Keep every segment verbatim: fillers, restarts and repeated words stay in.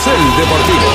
Carrusel Deportivo.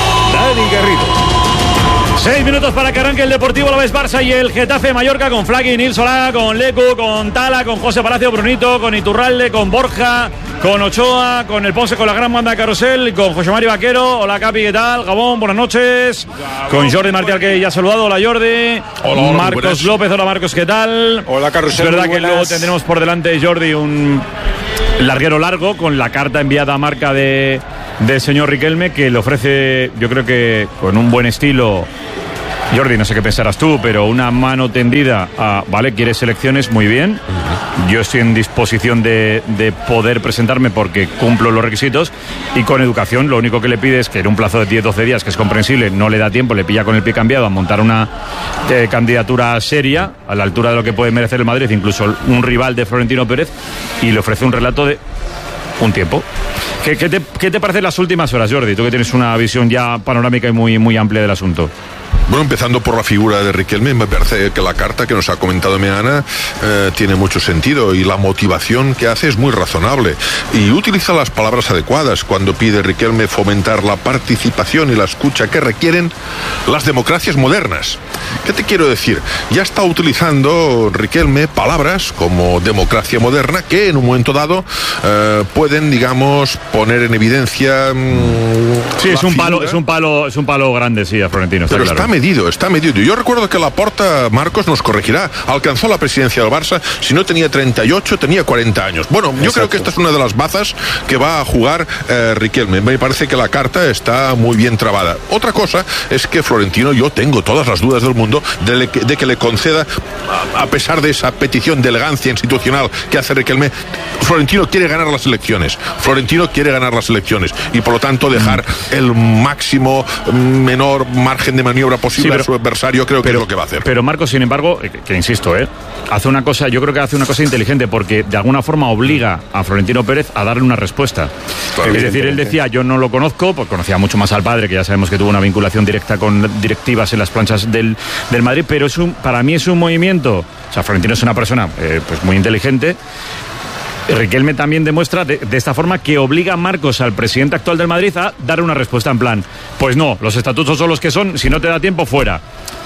Dani Garrido. Seis minutos para que arranque el Deportivo Alavés Barça y el Getafe Mallorca con Flaqui, Nil Solá, con Lecu, con Tala, con José Palacio, Brunito, con Iturralde, con Borja, con Ochoa, con el Ponce, con la gran banda de Carrusel, con José Mario Vaquero. Hola Capi, ¿qué tal? Gabón, buenas noches. Con Jordi Martí, al que ya ha saludado. Hola Jordi. Hola, hola, Marcos buenas. López, hola Marcos, ¿qué tal? Hola Carrusel. Es verdad que luego tendremos por delante, Jordi, un larguero largo con la carta enviada a marca de del señor Riquelme, que le ofrece, yo creo que con un buen estilo. Jordi, no sé qué pensarás tú, pero una mano tendida a, vale, quieres elecciones, muy bien. Yo estoy en disposición de, de poder presentarme porque cumplo los requisitos, y con educación lo único que le pide es que en un plazo de diez doce días, que es comprensible, no le da tiempo, le pilla con el pie cambiado a montar una eh, candidatura seria a la altura de lo que puede merecer el Madrid, incluso un rival de Florentino Pérez, y le ofrece un relato de un tiempo. ¿Qué, qué, te, ¿Qué te parecen las últimas horas, Jordi? Tú que tienes una visión ya panorámica y muy, muy amplia del asunto. Bueno, empezando por la figura de Riquelme, me parece que la carta que nos ha comentado Meana eh, tiene mucho sentido, y la motivación que hace es muy razonable y utiliza las palabras adecuadas cuando pide Riquelme fomentar la participación y la escucha que requieren las democracias modernas. ¿Qué te quiero decir? Ya está utilizando Riquelme palabras como democracia moderna que en un momento dado eh, pueden, digamos, poner en evidencia mmm, sí, es un figura. palo, es un palo, es un palo grande, sí, a Florentino. Está Pero claro. está medido, está medido. Yo recuerdo que Laporta, Marcos nos corregirá, alcanzó la presidencia del Barça, si no tenía treinta y ocho, tenía cuarenta años. Bueno, yo Exacto. creo que esta es una de las bazas que va a jugar eh, Riquelme. Me parece que la carta está muy bien trabada. Otra cosa es que Florentino, yo tengo todas las dudas del mundo de, le, de que le conceda, a, a pesar de esa petición de elegancia institucional que hace Riquelme, Florentino quiere ganar las elecciones. Florentino quiere ganar las elecciones y por lo tanto dejar mm. el máximo, menor margen de maniobra posible sí, pero, a su adversario, creo que pero, es lo que va a hacer. Pero Marcos, sin embargo, que, que insisto, ¿eh? hace una cosa, yo creo que hace una cosa inteligente, porque de alguna forma obliga a Florentino Pérez a darle una respuesta. Claro, es decir, él decía, yo no lo conozco, pues conocía mucho más al padre, que ya sabemos que tuvo una vinculación directa con directivas en las planchas del, del Madrid, pero es un, para mí es un movimiento, o sea, Florentino es una persona eh, pues muy inteligente. Riquelme también demuestra de, de esta forma que obliga a Marcos, al presidente actual del Madrid, a dar una respuesta en plan, pues no, los estatutos son los que son, si no te da tiempo, fuera.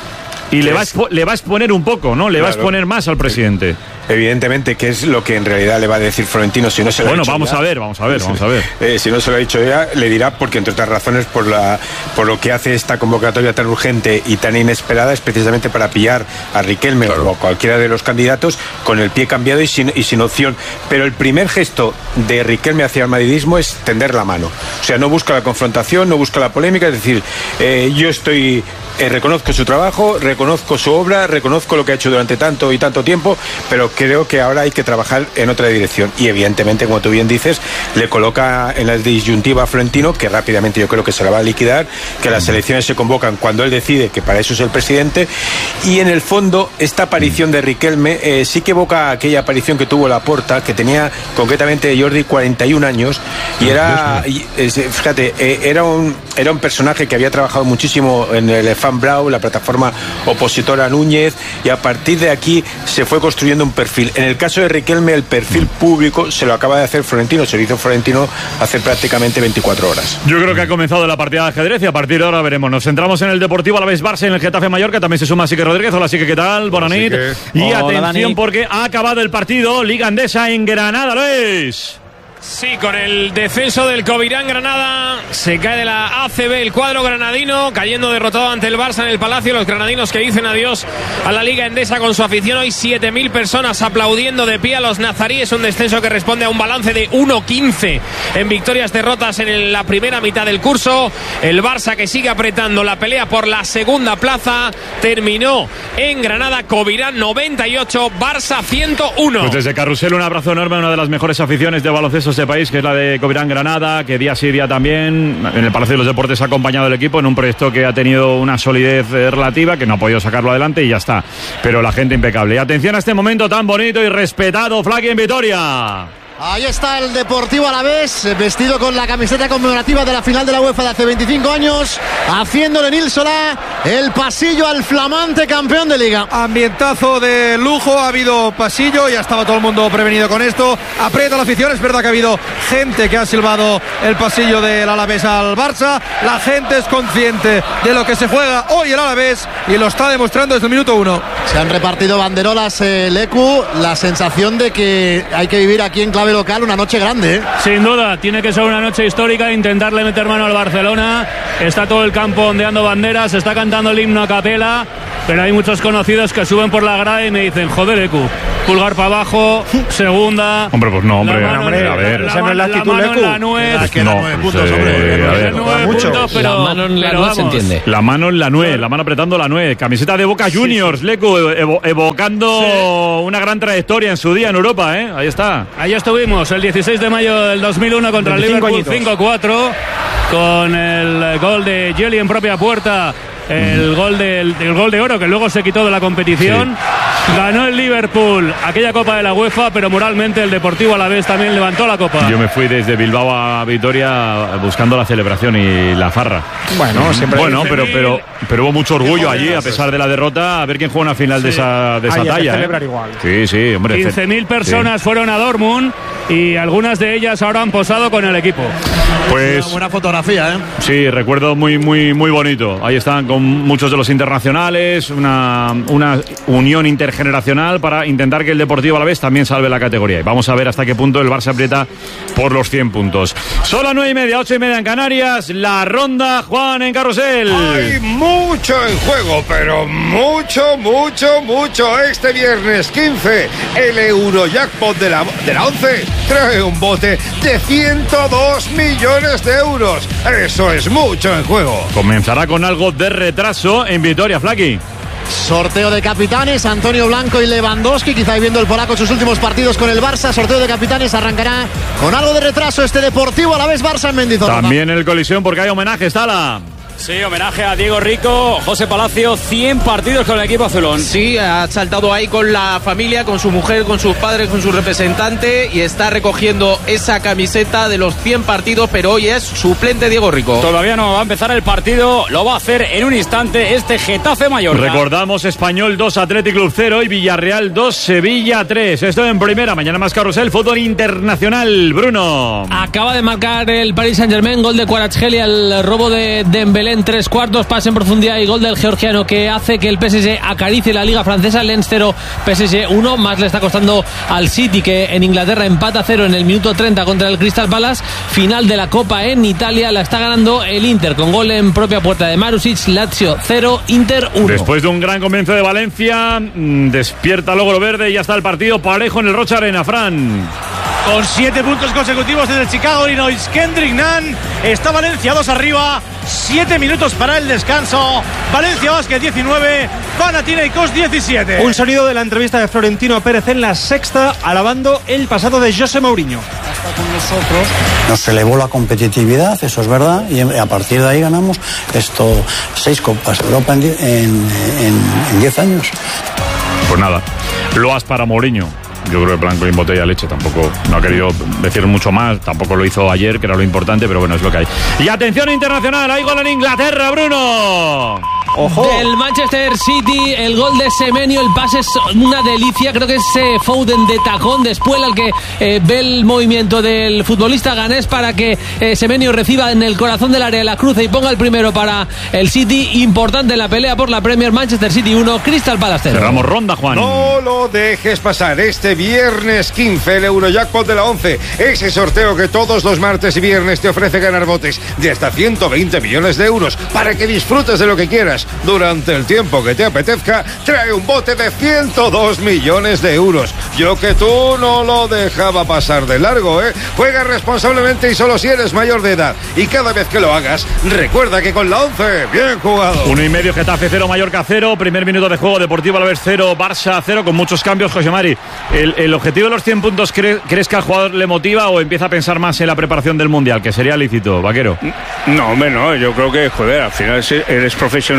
Y le va, a expo- le va a exponer un poco, ¿no? Le claro. va a exponer más al presidente. Evidentemente, que es lo que en realidad le va a decir Florentino si no se lo bueno, ha dicho vamos ya. a ver, vamos a ver, vamos a ver. Eh, si no se lo ha dicho ya, le dirá, porque entre otras razones, por la por lo que hace esta convocatoria tan urgente y tan inesperada, es precisamente para pillar a Riquelme claro. o a cualquiera de los candidatos con el pie cambiado y sin, y sin opción. Pero el primer gesto de Riquelme hacia el madridismo es tender la mano. O sea, no busca la confrontación, no busca la polémica, es decir, eh, yo estoy... Eh, reconozco su trabajo, reconozco su obra, reconozco lo que ha hecho durante tanto y tanto tiempo, pero creo que ahora hay que trabajar en otra dirección. Y evidentemente, como tú bien dices, le coloca en la disyuntiva a Florentino, que rápidamente yo creo que se la va a liquidar, que las elecciones se convocan cuando él decide, que para eso es el presidente. Y en el fondo, esta aparición de Riquelme eh, sí que evoca aquella aparición que tuvo Laporta, que tenía concretamente Jordi cuarenta y un años, y era, y, eh, fíjate, eh, era, un, era un personaje que había trabajado muchísimo en el Fan Brau, la plataforma opositora a Núñez, y a partir de aquí se fue construyendo un perfil. En el caso de Riquelme, el perfil público se lo acaba de hacer Florentino, se lo hizo Florentino hace prácticamente veinticuatro horas. Yo creo que ha comenzado la partida de ajedrez y a partir de ahora veremos. Nos centramos en el Deportivo Alavés Barça, en el Getafe Mallorca, también se suma Sique Rodríguez. Hola Sique, ¿qué tal? Bonanit. Y Hola, atención Dani. Porque ha acabado el partido, Liga Endesa en Granada, Luis. Sí, con el descenso del Covirán Granada, se cae de la A C B el cuadro granadino, cayendo derrotado ante el Barça en el Palacio. Los granadinos que dicen adiós a la Liga Endesa con su afición. Hoy siete mil personas aplaudiendo de pie a los nazaríes. Un descenso que responde a un balance de uno quince en victorias, derrotas en la primera mitad del curso. El Barça, que sigue apretando la pelea por la segunda plaza, terminó en Granada. Covirán noventa y ocho, Barça ciento uno. Pues desde Carrusel un abrazo enorme a una de las mejores aficiones de baloncesto de este país, que es la de Covirán Granada, que día sí día también en el Palacio de los Deportes ha acompañado al equipo en un proyecto que ha tenido una solidez relativa, que no ha podido sacarlo adelante y ya está, pero la gente impecable. Y atención a este momento tan bonito y respetado, Flaqui en Vitoria. Ahí está el Deportivo Alavés, vestido con la camiseta conmemorativa de la final de la UEFA de hace veinticinco años, haciéndole Nil Solá el pasillo al flamante campeón de Liga. Ambientazo de lujo, ha habido pasillo, ya estaba todo el mundo prevenido con esto. Aprieta la afición, es verdad que ha habido gente que ha silbado el pasillo del Alavés al Barça. La gente es consciente de lo que se juega hoy el Alavés y lo está demostrando desde el minuto uno. Se han repartido banderolas, eh, Lecu, la sensación de que hay que vivir aquí en clave local una noche grande, ¿eh? Sin duda, tiene que ser una noche histórica, intentarle meter mano al Barcelona. Está todo el campo ondeando banderas, está cantando el himno a capela, pero hay muchos conocidos que suben por la grada y me dicen, joder, Ecu, pulgar para abajo, segunda. Hombre, pues no, hombre, mano, hombre, a ver. La, la, la, la mano en la nuez. Es que no, nueve puntos, pues, hombre. Eh, a ver, nueve puntos, pero, la mano en la nuez se entiende. La mano en la nuez, la mano apretando la nuez. Camiseta de Boca Juniors, sí, sí. Lecu, evo, evocando sí. una gran trayectoria en su día en Europa, ¿eh? Ahí está. Ahí estuvimos, el dieciséis de mayo del dos mil uno contra el Liverpool cinco cuatro, con el gol de Jelly en propia puerta. El gol, del, el gol de oro que luego se quitó de la competición. Sí. Ganó el Liverpool aquella Copa de la UEFA, pero moralmente el Deportivo Alavés también levantó la Copa. Yo me fui desde Bilbao a Vitoria buscando la celebración y la farra. Bueno, siempre bueno, pero, pero, pero hubo mucho orgullo allí a pesar de la derrota. A ver quién juega una final sí. de esa, de esa Ay, talla. Celebrar ¿eh? igual. Sí, sí, hombre. quince mil personas sí. fueron a Dortmund y algunas de ellas ahora han posado con el equipo. Pues una buena fotografía, ¿eh? Sí, recuerdo muy, muy, muy bonito. Ahí están con muchos de los internacionales, una, una unión intergeneracional para intentar que el Deportivo Alavés también salve la categoría. Y vamos a ver hasta qué punto el Barça aprieta por los cien puntos. Son las nueve y media, ocho y media en Canarias. La ronda, Juan, en Carrusel. Hay mucho en juego, pero mucho, mucho, mucho. Este viernes quince, el Eurojackpot de la, de la once trae un bote de ciento dos millones de euros. Eso es mucho en juego. Comenzará con algo de retraso en Vitoria, Flaki. Sorteo de capitanes, Antonio Blanco y Lewandowski, quizá viendo el polaco sus últimos partidos con el Barça. Sorteo de capitanes arrancará con algo de retraso este Deportivo Alavés Barça en Mendizorroza. También en el colisión porque hay homenaje, Stala. Sí, homenaje a Diego Rico, José Palacio, cien partidos con el equipo azulón. Sí, ha saltado ahí con la familia, con su mujer, con sus padres, con su representante y está recogiendo esa camiseta de los cien partidos, pero hoy es suplente Diego Rico. Todavía no va a empezar el partido, lo va a hacer en un instante este Getafe Mallorca. Recordamos, Español dos, Athletic Club cero y Villarreal dos, Sevilla tres. Esto en primera, mañana más Carrusel, fútbol internacional. Bruno. Acaba de marcar el Paris Saint-Germain, gol de Kvaratskhelia, el robo de Dembélé en tres cuartos, pase en profundidad y gol del georgiano que hace que el P S G acaricie la liga francesa. Lens cero, P S G uno, más le está costando al City, que en Inglaterra empata cero en el minuto treinta contra el Crystal Palace. Final de la Copa en Italia, la está ganando el Inter con gol en propia puerta de Marusic. Lazio cero, Inter uno. Después de un gran comienzo de Valencia, despierta logro verde y ya está el partido parejo en el Rocha Arena, Fran. Con siete puntos consecutivos desde Chicago Illinois, Kendrick Nunn, está Valencia dos arriba, siete minutos para el descanso. Valencia Basket diecinueve, Panathinaikos diecisiete. Un sonido de la entrevista de Florentino Pérez en La Sexta, alabando el pasado de José Mourinho. Con nosotros nos elevó la competitividad, eso es verdad, y a partir de ahí ganamos esto, seis Copas Europa en diez, en, en, en diez años. Pues nada, loas para Mourinho. Yo creo que blanco y en botella de leche, tampoco no ha querido decir mucho más, tampoco lo hizo ayer, que era lo importante, pero bueno, es lo que hay. Y atención internacional, hay gol en Inglaterra, Bruno. Ojo. Del Manchester City, el gol de Semenyo, el pase es una delicia, creo que es eh, Foden de tacón de espuela el que eh, ve el movimiento del futbolista ganés para que eh, Semenyo reciba en el corazón del área la cruce y ponga el primero para el City. Importante en la pelea por la Premier. Manchester City uno, Crystal Palace cero. Cerramos ronda, Juan. No lo dejes pasar, este viernes quince el Eurojackpot de la once, ese sorteo que todos los martes y viernes te ofrece ganar botes de hasta ciento veinte millones de euros para que disfrutes de lo que quieras durante el tiempo que te apetezca. Trae un bote de ciento dos millones de euros. Yo que tú no lo dejaba pasar de largo, ¿eh? Juega responsablemente y solo si eres mayor de edad. Y cada vez que lo hagas, recuerda que con la once, bien jugado. Uno y medio, Getafe cero, Mallorca cero. Primer minuto de juego, Deportivo Alavés cero, Barça cero, con muchos cambios. José Mari, el, el objetivo de los cien puntos, ¿crees, ¿crees que al jugador le motiva o empieza a pensar más en la preparación del Mundial, que sería lícito, Vaquero? No, hombre, no. Yo creo que, joder, al final eres profesional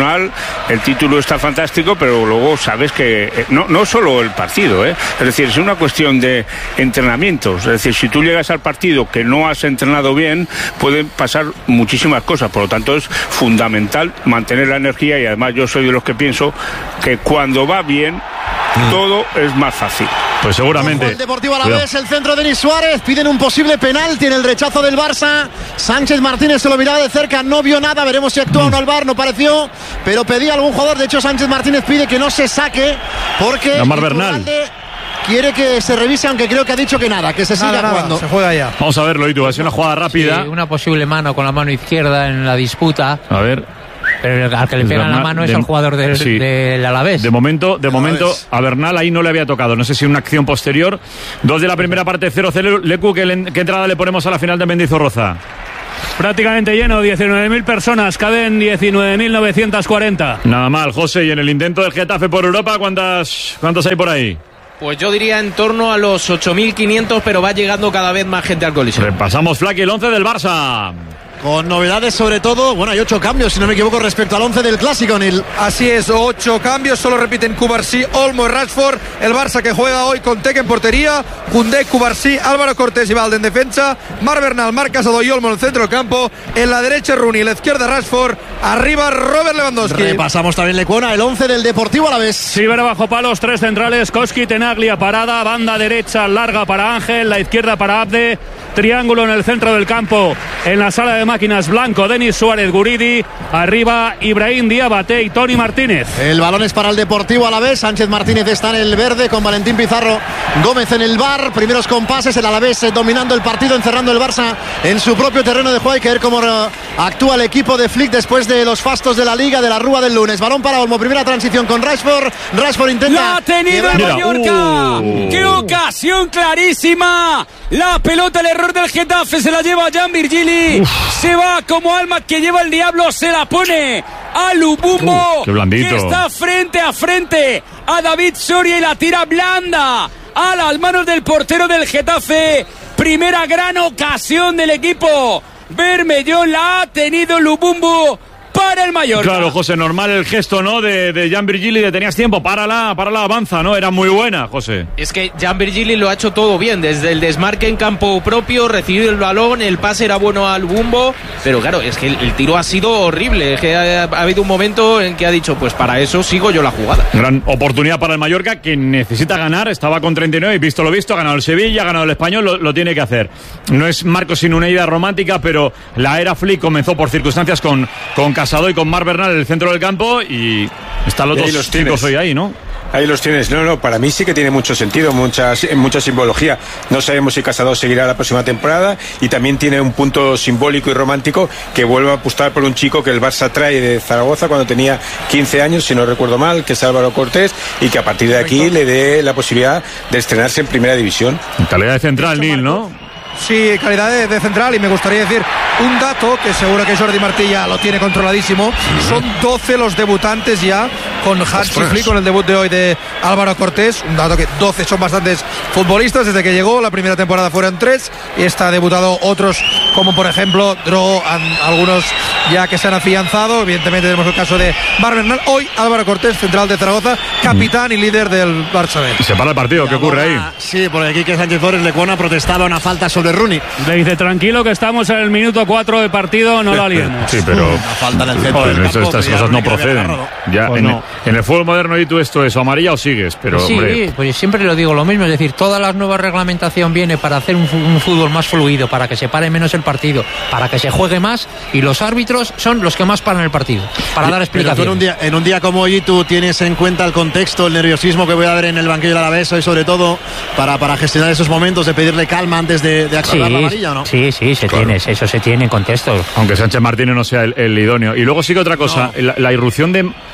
personal, el título está fantástico, pero luego sabes que eh, no, no solo el partido, ¿eh? Es decir, es una cuestión de entrenamientos. Es decir, si tú llegas al partido que no has entrenado bien, pueden pasar muchísimas cosas. Por lo tanto, es fundamental mantener la energía, y además yo soy de los que pienso que cuando va bien, todo es más fácil. Pues seguramente. El Deportivo Alavés, el centro de Denis Suárez, piden un posible penal, tiene el rechazo del Barça. Sánchez Martínez se lo miraba de cerca, no vio nada, veremos si actúa o no al V A R, no pareció, pero pedía algún jugador. De hecho, Sánchez Martínez pide que no se saque porque Omar Bernal quiere que se revise, aunque creo que ha dicho que nada, que se siga nada, jugando. Nada, se juega ya. Vamos a verlo, y tú, ha sido una jugada rápida. Sí, una posible mano con la mano izquierda en la disputa. A ver. Pero al que le pegan la mano es al jugador del, sí. del Alavés. De momento, de momento a Bernal ahí no le había tocado. No sé si una acción posterior. Dos de la primera parte, cero cero. Lecu, ¿qué, ¿qué entrada le ponemos a la final de Mendizorroza? Prácticamente lleno, diecinueve mil personas, caben diecinueve mil novecientos cuarenta. Nada mal, José. Y en el intento del Getafe por Europa, ¿cuántas, cuántos hay por ahí? Pues yo diría en torno a los ocho mil quinientos, pero va llegando cada vez más gente al Coliseo. Repasamos, Flaky, el once del Barça. Con novedades sobre todo, bueno, hay ocho cambios, si no me equivoco, respecto al once del Clásico, Nil. Así es, ocho cambios, solo repiten Cubarsí, Olmo y Rashford. El Barça que juega hoy con Teque en portería, Koundé, Cubarsí, Álvaro Cortés y Valde en defensa, Mar Bernal, Marc Casado y Olmo en el centro del campo, en la derecha Rooney, en la izquierda Rashford, arriba Robert Lewandowski. Repasamos también, Lecuona, el once del Deportivo Alavés. Silver bajo palos, tres centrales, Koski, Tenaglia, parada, banda derecha larga para Ángel, la izquierda para Abde, triángulo en el centro del campo, en la sala de máquinas Blanco, Denis Suárez, Guridi, arriba Ibrahim Diabate y Tony Martínez. El balón es para el Deportivo Alavés, Sánchez Martínez está en el verde con Valentín Pizarro Gómez en el V A R, primeros compases, el Alavés dominando el partido, encerrando el Barça en su propio terreno de juego. Hay que ver cómo actúa el equipo de Flick después de los fastos de la Liga, de la Rúa del lunes. Balón para Olmo, primera transición con Rashford, Rashford intenta... ¡La ha tenido el Mallorca! Uh. ¡Qué ocasión clarísima! La pelota, el error del Getafe, se la lleva Jan Virgili. Uf. Se va como alma que lleva el diablo, se la pone a Lubumbo, uh, que está frente a frente a David Soria y la tira blanda a las manos del portero del Getafe. Primera gran ocasión del equipo Bermellón, la ha tenido Lubumbo para el Mallorca. Claro, José, normal el gesto, ¿no? De, de Jan Virgili, de tenías tiempo, párala, párala, avanza, ¿no? Era muy buena, José. Es que Jan Virgili lo ha hecho todo bien, desde el desmarque en campo propio, recibir el balón, el pase era bueno al Bumbo, pero claro, es que el, el tiro ha sido horrible, es que ha, ha habido un momento en que ha dicho, pues para eso sigo yo la jugada. Gran oportunidad para el Mallorca, que necesita ganar, estaba con treinta y nueve y visto lo visto, ha ganado el Sevilla, ha ganado el Español, lo, lo tiene que hacer. No es Marcos sin una idea romántica, pero la era Flick comenzó por circunstancias con, con Casado y con Mar Bernal en el centro del campo, y están los dos chicos hoy ahí, ¿no? Ahí los tienes. No, no, para mí sí que tiene mucho sentido, mucha, mucha simbología. No sabemos si Casado seguirá la próxima temporada, y también tiene un punto simbólico y romántico que vuelve a apostar por un chico que el Barça trae de Zaragoza cuando tenía quince años, si no recuerdo mal, que es Álvaro Cortés, y que a partir de aquí le dé la posibilidad de estrenarse en Primera División. En calidad de central, Nil, ¿no? Sí, calidad de, de central, y me gustaría decir un dato que seguro que Jordi Martí ya lo tiene controladísimo. Son doce los debutantes ya con Hansi Flick, con el debut de hoy de Álvaro Cortés. Un dato que doce son bastantes futbolistas desde que llegó. La primera temporada fueron tres y está debutado otros, como por ejemplo Dro, algunos ya que se han afianzado. Evidentemente tenemos el caso de Mar Bernal. Hoy Álvaro Cortés, central de Zaragoza, capitán y líder del Barça B. Y se para el partido, ¿qué ocurre ahí? Sí, por aquí que Sánchez Flores Lecuona protestaba una falta sobre Rooney. Le dice, tranquilo que estamos en el minuto cuatro de partido, no la liemos. Sí, pero una falta en el centro joder, del campo, estas cosas no proceden. Ya pues en, no. El, en el fútbol moderno, y tú esto es o amarilla o sigues, pero sí, hombre. Pues siempre lo digo lo mismo, es decir, toda la nueva reglamentación viene para hacer un, un fútbol más fluido, para que se pare menos el partido, para que se juegue más, y los árbitros son los que más paran el partido, para dar explicaciones. En un, día, en un día como hoy, tú tienes en cuenta el contexto, el nerviosismo que voy a haber en el banquillo del Alavés hoy, sobre todo para, para gestionar esos momentos de pedirle calma antes de, de activar sí, la amarilla, ¿no? Sí, sí, se claro. tiene, eso se tiene en contexto. Aunque Sánchez Martínez no sea el, el idóneo. Y luego sigue otra cosa, no. la, la irrupción de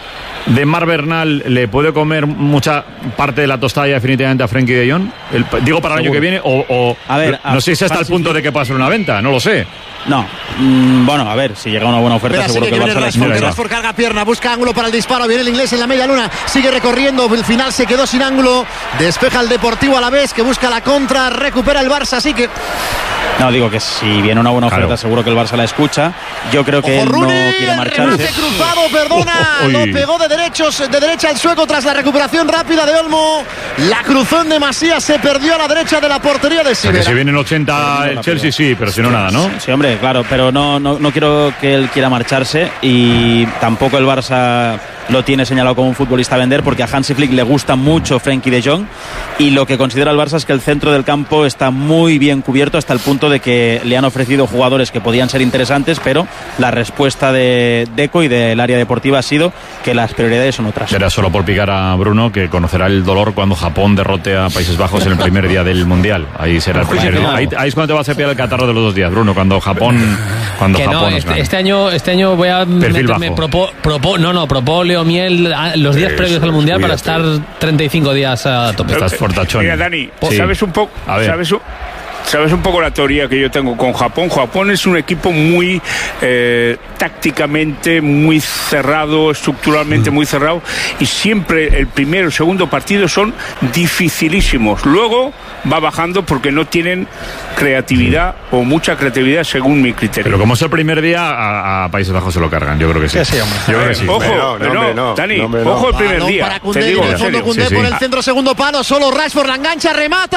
de Mar Bernal le puede comer mucha parte de la tostada definitivamente a Frenkie de Jong? El, digo para el año que viene, o, o a ver, no, no sé si hasta el punto de que pase una venta, no lo sé. No, mm, bueno, a ver, si llega una buena oferta, Espera, seguro que, que el Barça la Rashford, Rashford carga pierna, busca ángulo para el disparo, viene el inglés en la media luna, sigue recorriendo, el final se quedó sin ángulo, despeja el Deportivo Alavés que busca la contra, recupera el Barça, así que... No, digo que si viene una buena oferta, claro, seguro que el Barça la escucha. Yo creo que Ojo, él Rooney, no quiere marcharse. Cruzado, perdona, oh, oh, lo pegó de derechos, de derecha el sueco tras la recuperación rápida de Olmo. La cruzó en demasía, se perdió a la derecha de la portería de Sivera. O sea, que si vienen ochenta el Chelsea sí, pero si no nada, ¿no? Sí, hombre, claro, pero no, no, no quiero que él quiera marcharse y tampoco el Barça lo tiene señalado como un futbolista a vender, porque a Hansi Flick le gusta mucho Frenkie de Jong, y lo que considera el Barça es que el centro del campo está muy bien cubierto, hasta el punto de que le han ofrecido jugadores que podían ser interesantes, pero la respuesta de Deco y del área deportiva ha sido que las prioridades son otras. Era solo por picar a Bruno, que conocerá el dolor cuando Japón derrote a Países Bajos en el primer día del Mundial. Ahí será el primer día. Ahí, ahí es cuando te vas a pillar el catarro de los dos días, Bruno, cuando Japón cuando que Japón no, este, este año este año voy a meterme propo, propo, no no propóleo miel los días sí, previos al Mundial, cuídate, para estar treinta y cinco días a tope. Estás fortachón. Mira, Dani, sí, ¿sabes un poco? ¿Sabes un ¿Sabes un poco la teoría que yo tengo con Japón? Japón es un equipo muy eh, tácticamente muy cerrado, estructuralmente mm. muy cerrado, y siempre el primero y el segundo partido son dificilísimos. Luego va bajando porque no tienen creatividad mm. o mucha creatividad según mi criterio. Pero como es el primer día, a, a Países Bajos se lo cargan, yo creo que sí. sí, sí hombre. Yo creo que sí. Ojo, no, no, no, no, Dani, no, no. ojo el primer Balón día. Koundé, te digo, en el fondo Koundé sí, por sí. el centro, segundo palo, solo Rashford la engancha,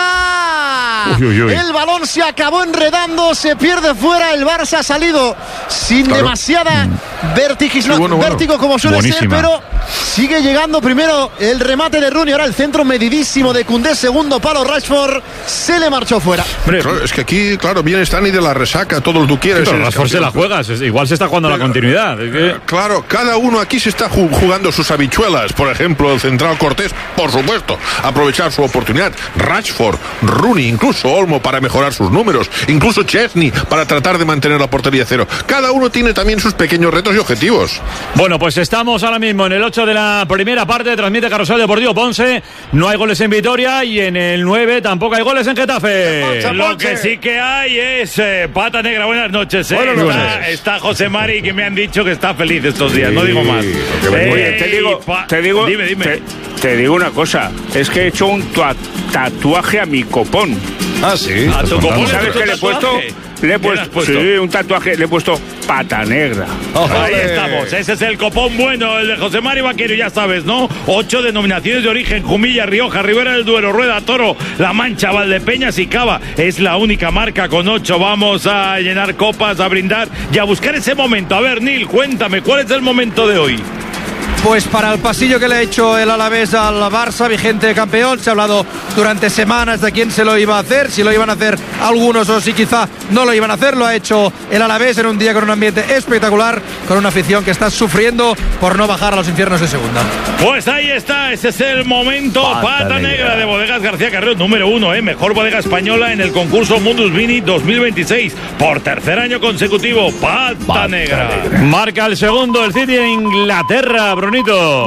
remata. Uy, uy, uy. El balón se acabó enredando, se pierde fuera, el Barça ha salido sin claro. demasiada vertigis, sí, bueno, bueno. vértigo como suele Buenísima. ser, pero sigue llegando primero el remate de Rooney, ahora el centro medidísimo de Koundé, segundo palo Rashford, se le marchó fuera. Claro, es que aquí, claro, viene Stani de la resaca, todo lo que tú quieres. Sí, pero Rashford se la juegas, igual se está jugando pero, la continuidad. Es que... Claro, cada uno aquí se está jugando sus habichuelas, por ejemplo, el central Cortés, por supuesto, aprovechar su oportunidad, Rashford, Rooney, incluso Olmo para mejorar sus números, incluso Chesney para tratar de mantener la portería cero. Cada uno tiene también sus pequeños retos y objetivos. Bueno, pues estamos ahora mismo en el ocho de la primera parte, transmite Carrusel Deportivo Ponce, no hay goles en Vitoria, y en el nueve tampoco hay goles en Getafe. Ponce, Ponce. Lo que sí que hay es eh, pata negra. Buenas noches. Eh. Buenas noches. Está, está José Mari, que me han dicho que está feliz estos días, sí, no digo más. Eh, Oye, te digo, te digo, dime, dime. Te, te digo una cosa, es que he hecho un tatuaje a mi copón. Ah, sí. ¿A tu copón? ¿Sabes qué le he puesto? Le he puesto, puesto? Sí, un tatuaje, le he puesto pata negra. Oh, ahí estamos, ese es el copón bueno, el de José Mari Vaquero, ya sabes, ¿no? Ocho denominaciones de origen: Jumilla, Rioja, Ribera del Duero, Rueda, Toro, La Mancha, Valdepeñas y Cava. Es la única marca con ocho. Vamos a llenar copas, a brindar y a buscar ese momento. A ver, Nil, cuéntame, ¿cuál es el momento de hoy? Pues para el pasillo que le ha hecho el Alavés al Barça, vigente campeón, se ha hablado durante semanas de quién se lo iba a hacer, si lo iban a hacer algunos o si quizá no lo iban a hacer. Lo ha hecho el Alavés en un día con un ambiente espectacular, con una afición que está sufriendo por no bajar a los infiernos de segunda. Pues ahí está, ese es el momento. Pata, Pata negra. negra de Bodegas García Carreón, número uno, ¿eh? Mejor bodega española en el concurso Mundus Vini dos mil veintiséis, por tercer año consecutivo. Pata, Pata negra. negra. Marca el segundo el City de Inglaterra, Brunito.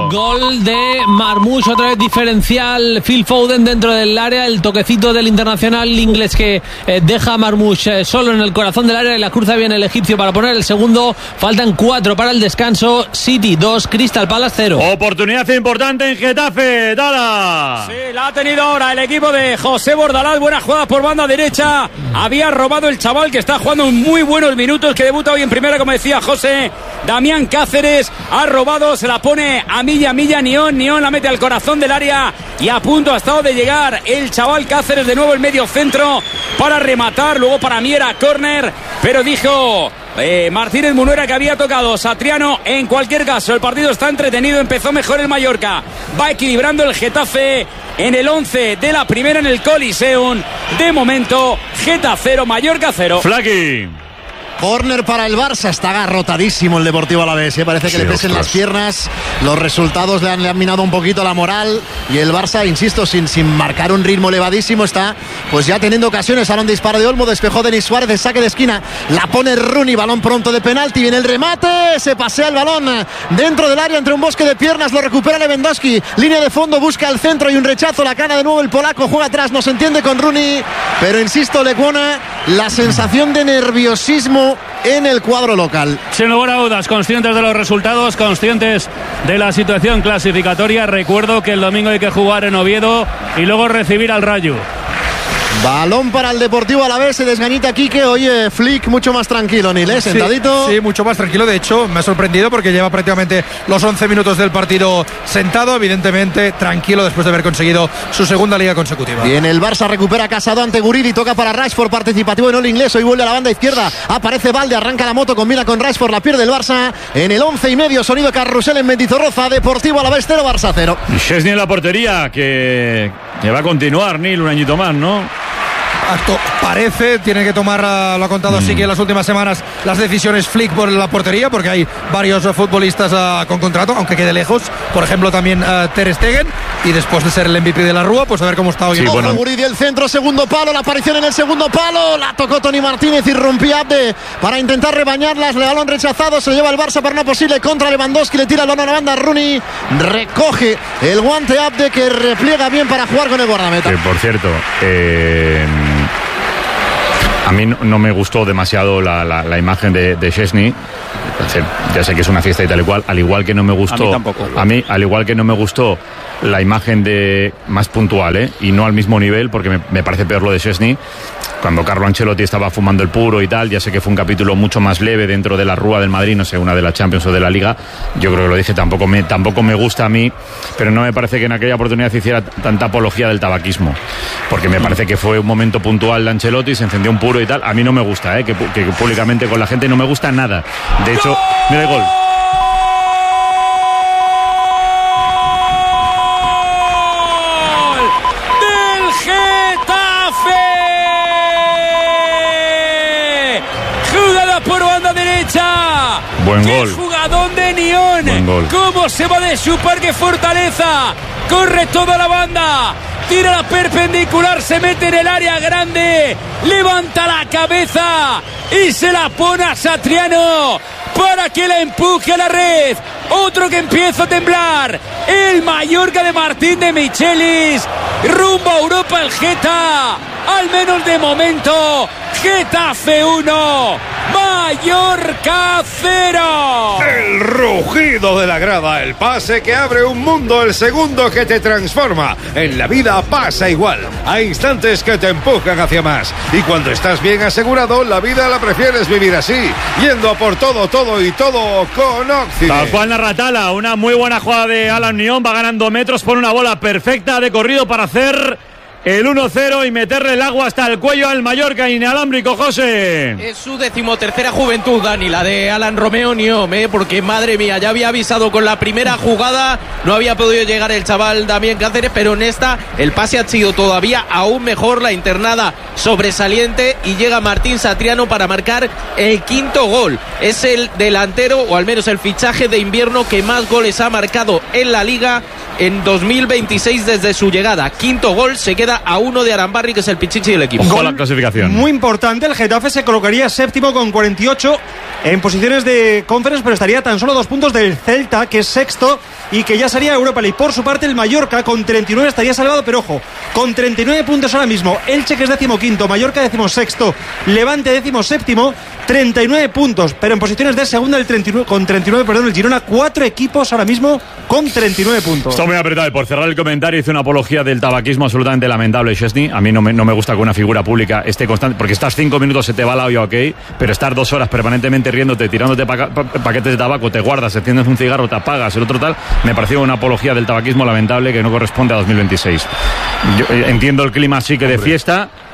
Gol de Marmoush, otra vez diferencial. Phil Foden dentro del área, el toquecito del internacional inglés que eh, deja a Marmoush eh, solo en el corazón del área, y la cruza bien el egipcio para poner el segundo. Faltan cuatro para el descanso. City dos, Crystal Palace cero. Oportunidad importante en Getafe, Dala. Sí, la ha tenido ahora el equipo de José Bordalás. Buena jugada por banda derecha. Había robado el chaval que está jugando muy buenos minutos, que debuta hoy en primera, como decía José. Damián Cáceres ha robado, se la pone a milla, milla, Nión, Nión la mete al corazón del área y a punto ha estado de llegar el chaval Cáceres, de nuevo el medio centro para rematar, luego para mí era córner, pero dijo eh, Martínez Munuera que había tocado Satriano. En cualquier caso, el partido está entretenido, empezó mejor el Mallorca, va equilibrando el Getafe en el once de la primera en el Coliseum. De momento, Getafe cero, Mallorca cero. Flaqui. Córner para el Barça, está agarrotadísimo el Deportivo Alavés, ¿eh? Parece que sí, le pesen ostras. las piernas, los resultados le han, le han minado un poquito la moral y el Barça, insisto, sin, sin marcar un ritmo elevadísimo, está pues ya teniendo ocasiones. Ahora un disparo de Olmo, despejó Denis Suárez, de saque de esquina, la pone Rooney, balón pronto de penalti, viene el remate, se pasea el balón dentro del área entre un bosque de piernas, lo recupera Lewandowski, línea de fondo, busca el centro y un rechazo, la cana de nuevo el polaco, juega atrás, no se entiende con Rooney, pero insisto, Lecuona, la sensación de nerviosismo en el cuadro local. Sin lugar a dudas, conscientes de los resultados, conscientes de la situación clasificatoria. Recuerdo que el domingo hay que jugar en Oviedo y luego recibir al Rayo. Balón para el Deportivo Alavés, se desgañita Quique. Oye, Flick mucho más tranquilo, Nil, ¿eh? Sentadito. Sí, sí, mucho más tranquilo. De hecho, me ha sorprendido porque lleva prácticamente los once minutos del partido sentado. Evidentemente, tranquilo después de haber conseguido su segunda liga consecutiva. Bien, el Barça recupera Casado ante Guridi, toca para Rashford, participativo en el inglés. Hoy vuelve a la banda izquierda, aparece Valde, arranca la moto, combina con Rashford, la pierde el Barça. En el once y medio, sonido carrusel en Mendizorroza, Deportivo Alavés cero, Barça cero. Y Szczesny en la portería, que, que va a continuar, Nil, un añito más, ¿no? Acto, parece, tiene que tomar, lo ha contado así mm. que en las últimas semanas, las decisiones Flick por la portería, porque hay varios uh, futbolistas uh, con contrato, aunque quede lejos, por ejemplo también uh, Ter Stegen, y después de ser el M V P de la Rúa, pues a ver cómo está hoy. Sí, bueno. Guridi el centro, segundo palo, la aparición en el segundo palo, la tocó Tony Martínez y rompía Abde para intentar rebañarlas, el balón rechazado, se lleva el Barça para una posible contra Lewandowski, le tira el balón a la banda, Rooney recoge el guante Abde que repliega bien para jugar con el guardameta. Sí, por cierto, eh... a mí no, no me gustó demasiado la, la, la imagen de, de Szczesny. Ya sé que es una fiesta y tal y cual. Al igual que no me gustó. A mí tampoco. A mí, al igual que no me gustó la imagen de más puntual, ¿eh? Y no al mismo nivel, porque me, me parece peor lo de Szczesny. Cuando Carlo Ancelotti estaba fumando el puro y tal, ya sé que fue un capítulo mucho más leve dentro de la Rúa del Madrid, no sé, una de la Champions o de la Liga. Yo creo que lo dije, tampoco me, tampoco me gusta a mí, pero no me parece que en aquella oportunidad se hiciera tanta apología del tabaquismo, porque me parece que fue un momento puntual de Ancelotti, se encendió un puro y tal. A mí no me gusta, ¿eh? que, que públicamente con la gente no me gusta nada. De hecho, mira el gol. Buen ¡Qué gol! Jugadón de Nión! Buen gol. ¿Cómo se va de su parque Fortaleza? Corre toda la banda. Tira la perpendicular, se mete en el área grande. Levanta la cabeza y se la pone a Satriano para que la empuje a la red. Otro que empieza a temblar. El Mallorca de Martín de Michelis. Rumbo a Europa el Geta. Al menos de momento. Getafe uno, Mallorca cero. El rugido de la grada, el pase que abre un mundo, el segundo que te transforma. En la vida pasa igual. Hay instantes que te empujan hacia más. Y cuando estás bien asegurado, la vida la prefieres vivir así, yendo a por todo, todo y todo con Oxide. Tal cual Narratala, una muy buena jugada de Alan Nión, va ganando metros por una bola perfecta de corrido para hacer el uno cero y meterle el agua hasta el cuello al Mallorca inalámbrico, José. Es su decimotercera juventud, Dani, la de Alan Romeo Niom, ¿eh? Porque madre mía, ya había avisado con la primera jugada, no había podido llegar el chaval Damián Cáceres, pero en esta el pase ha sido todavía aún mejor, la internada sobresaliente y llega Martín Satriano para marcar el quinto gol. Es el delantero, o al menos el fichaje de invierno que más goles ha marcado en la Liga en dos mil veintiséis desde su llegada. Quinto gol, se queda a uno de Arambarri, que es el pichichi del equipo. Ojo a la clasificación. Muy importante, el Getafe se colocaría séptimo con cuarenta y ocho en posiciones de Conference, pero estaría tan solo dos puntos del Celta, que es sexto y que ya sería Europa League. Por su parte, el Mallorca con treinta y nueve estaría salvado, pero ojo, con treinta y nueve puntos ahora mismo. Elche, que es décimo quinto, Mallorca décimo sexto, Levante décimo séptimo, treinta y nueve puntos, pero en posiciones de segunda el treinta y nueve, con treinta y nueve, perdón, el Girona, cuatro equipos ahora mismo con treinta y nueve puntos. Está muy apretado. Y por cerrar el comentario, hice una apología del tabaquismo absolutamente lamentable, Szczesny. A mí no me, no me gusta que una figura pública esté constante, porque estás cinco minutos, se te va la olla, ok, pero estar dos horas permanentemente riéndote, tirándote pa pa paquetes de tabaco, te guardas, enciendes un cigarro, te apagas, el otro tal, me pareció una apología del tabaquismo lamentable que no corresponde a dos mil veintiséis. Yo eh, entiendo el clima sí que de fiesta,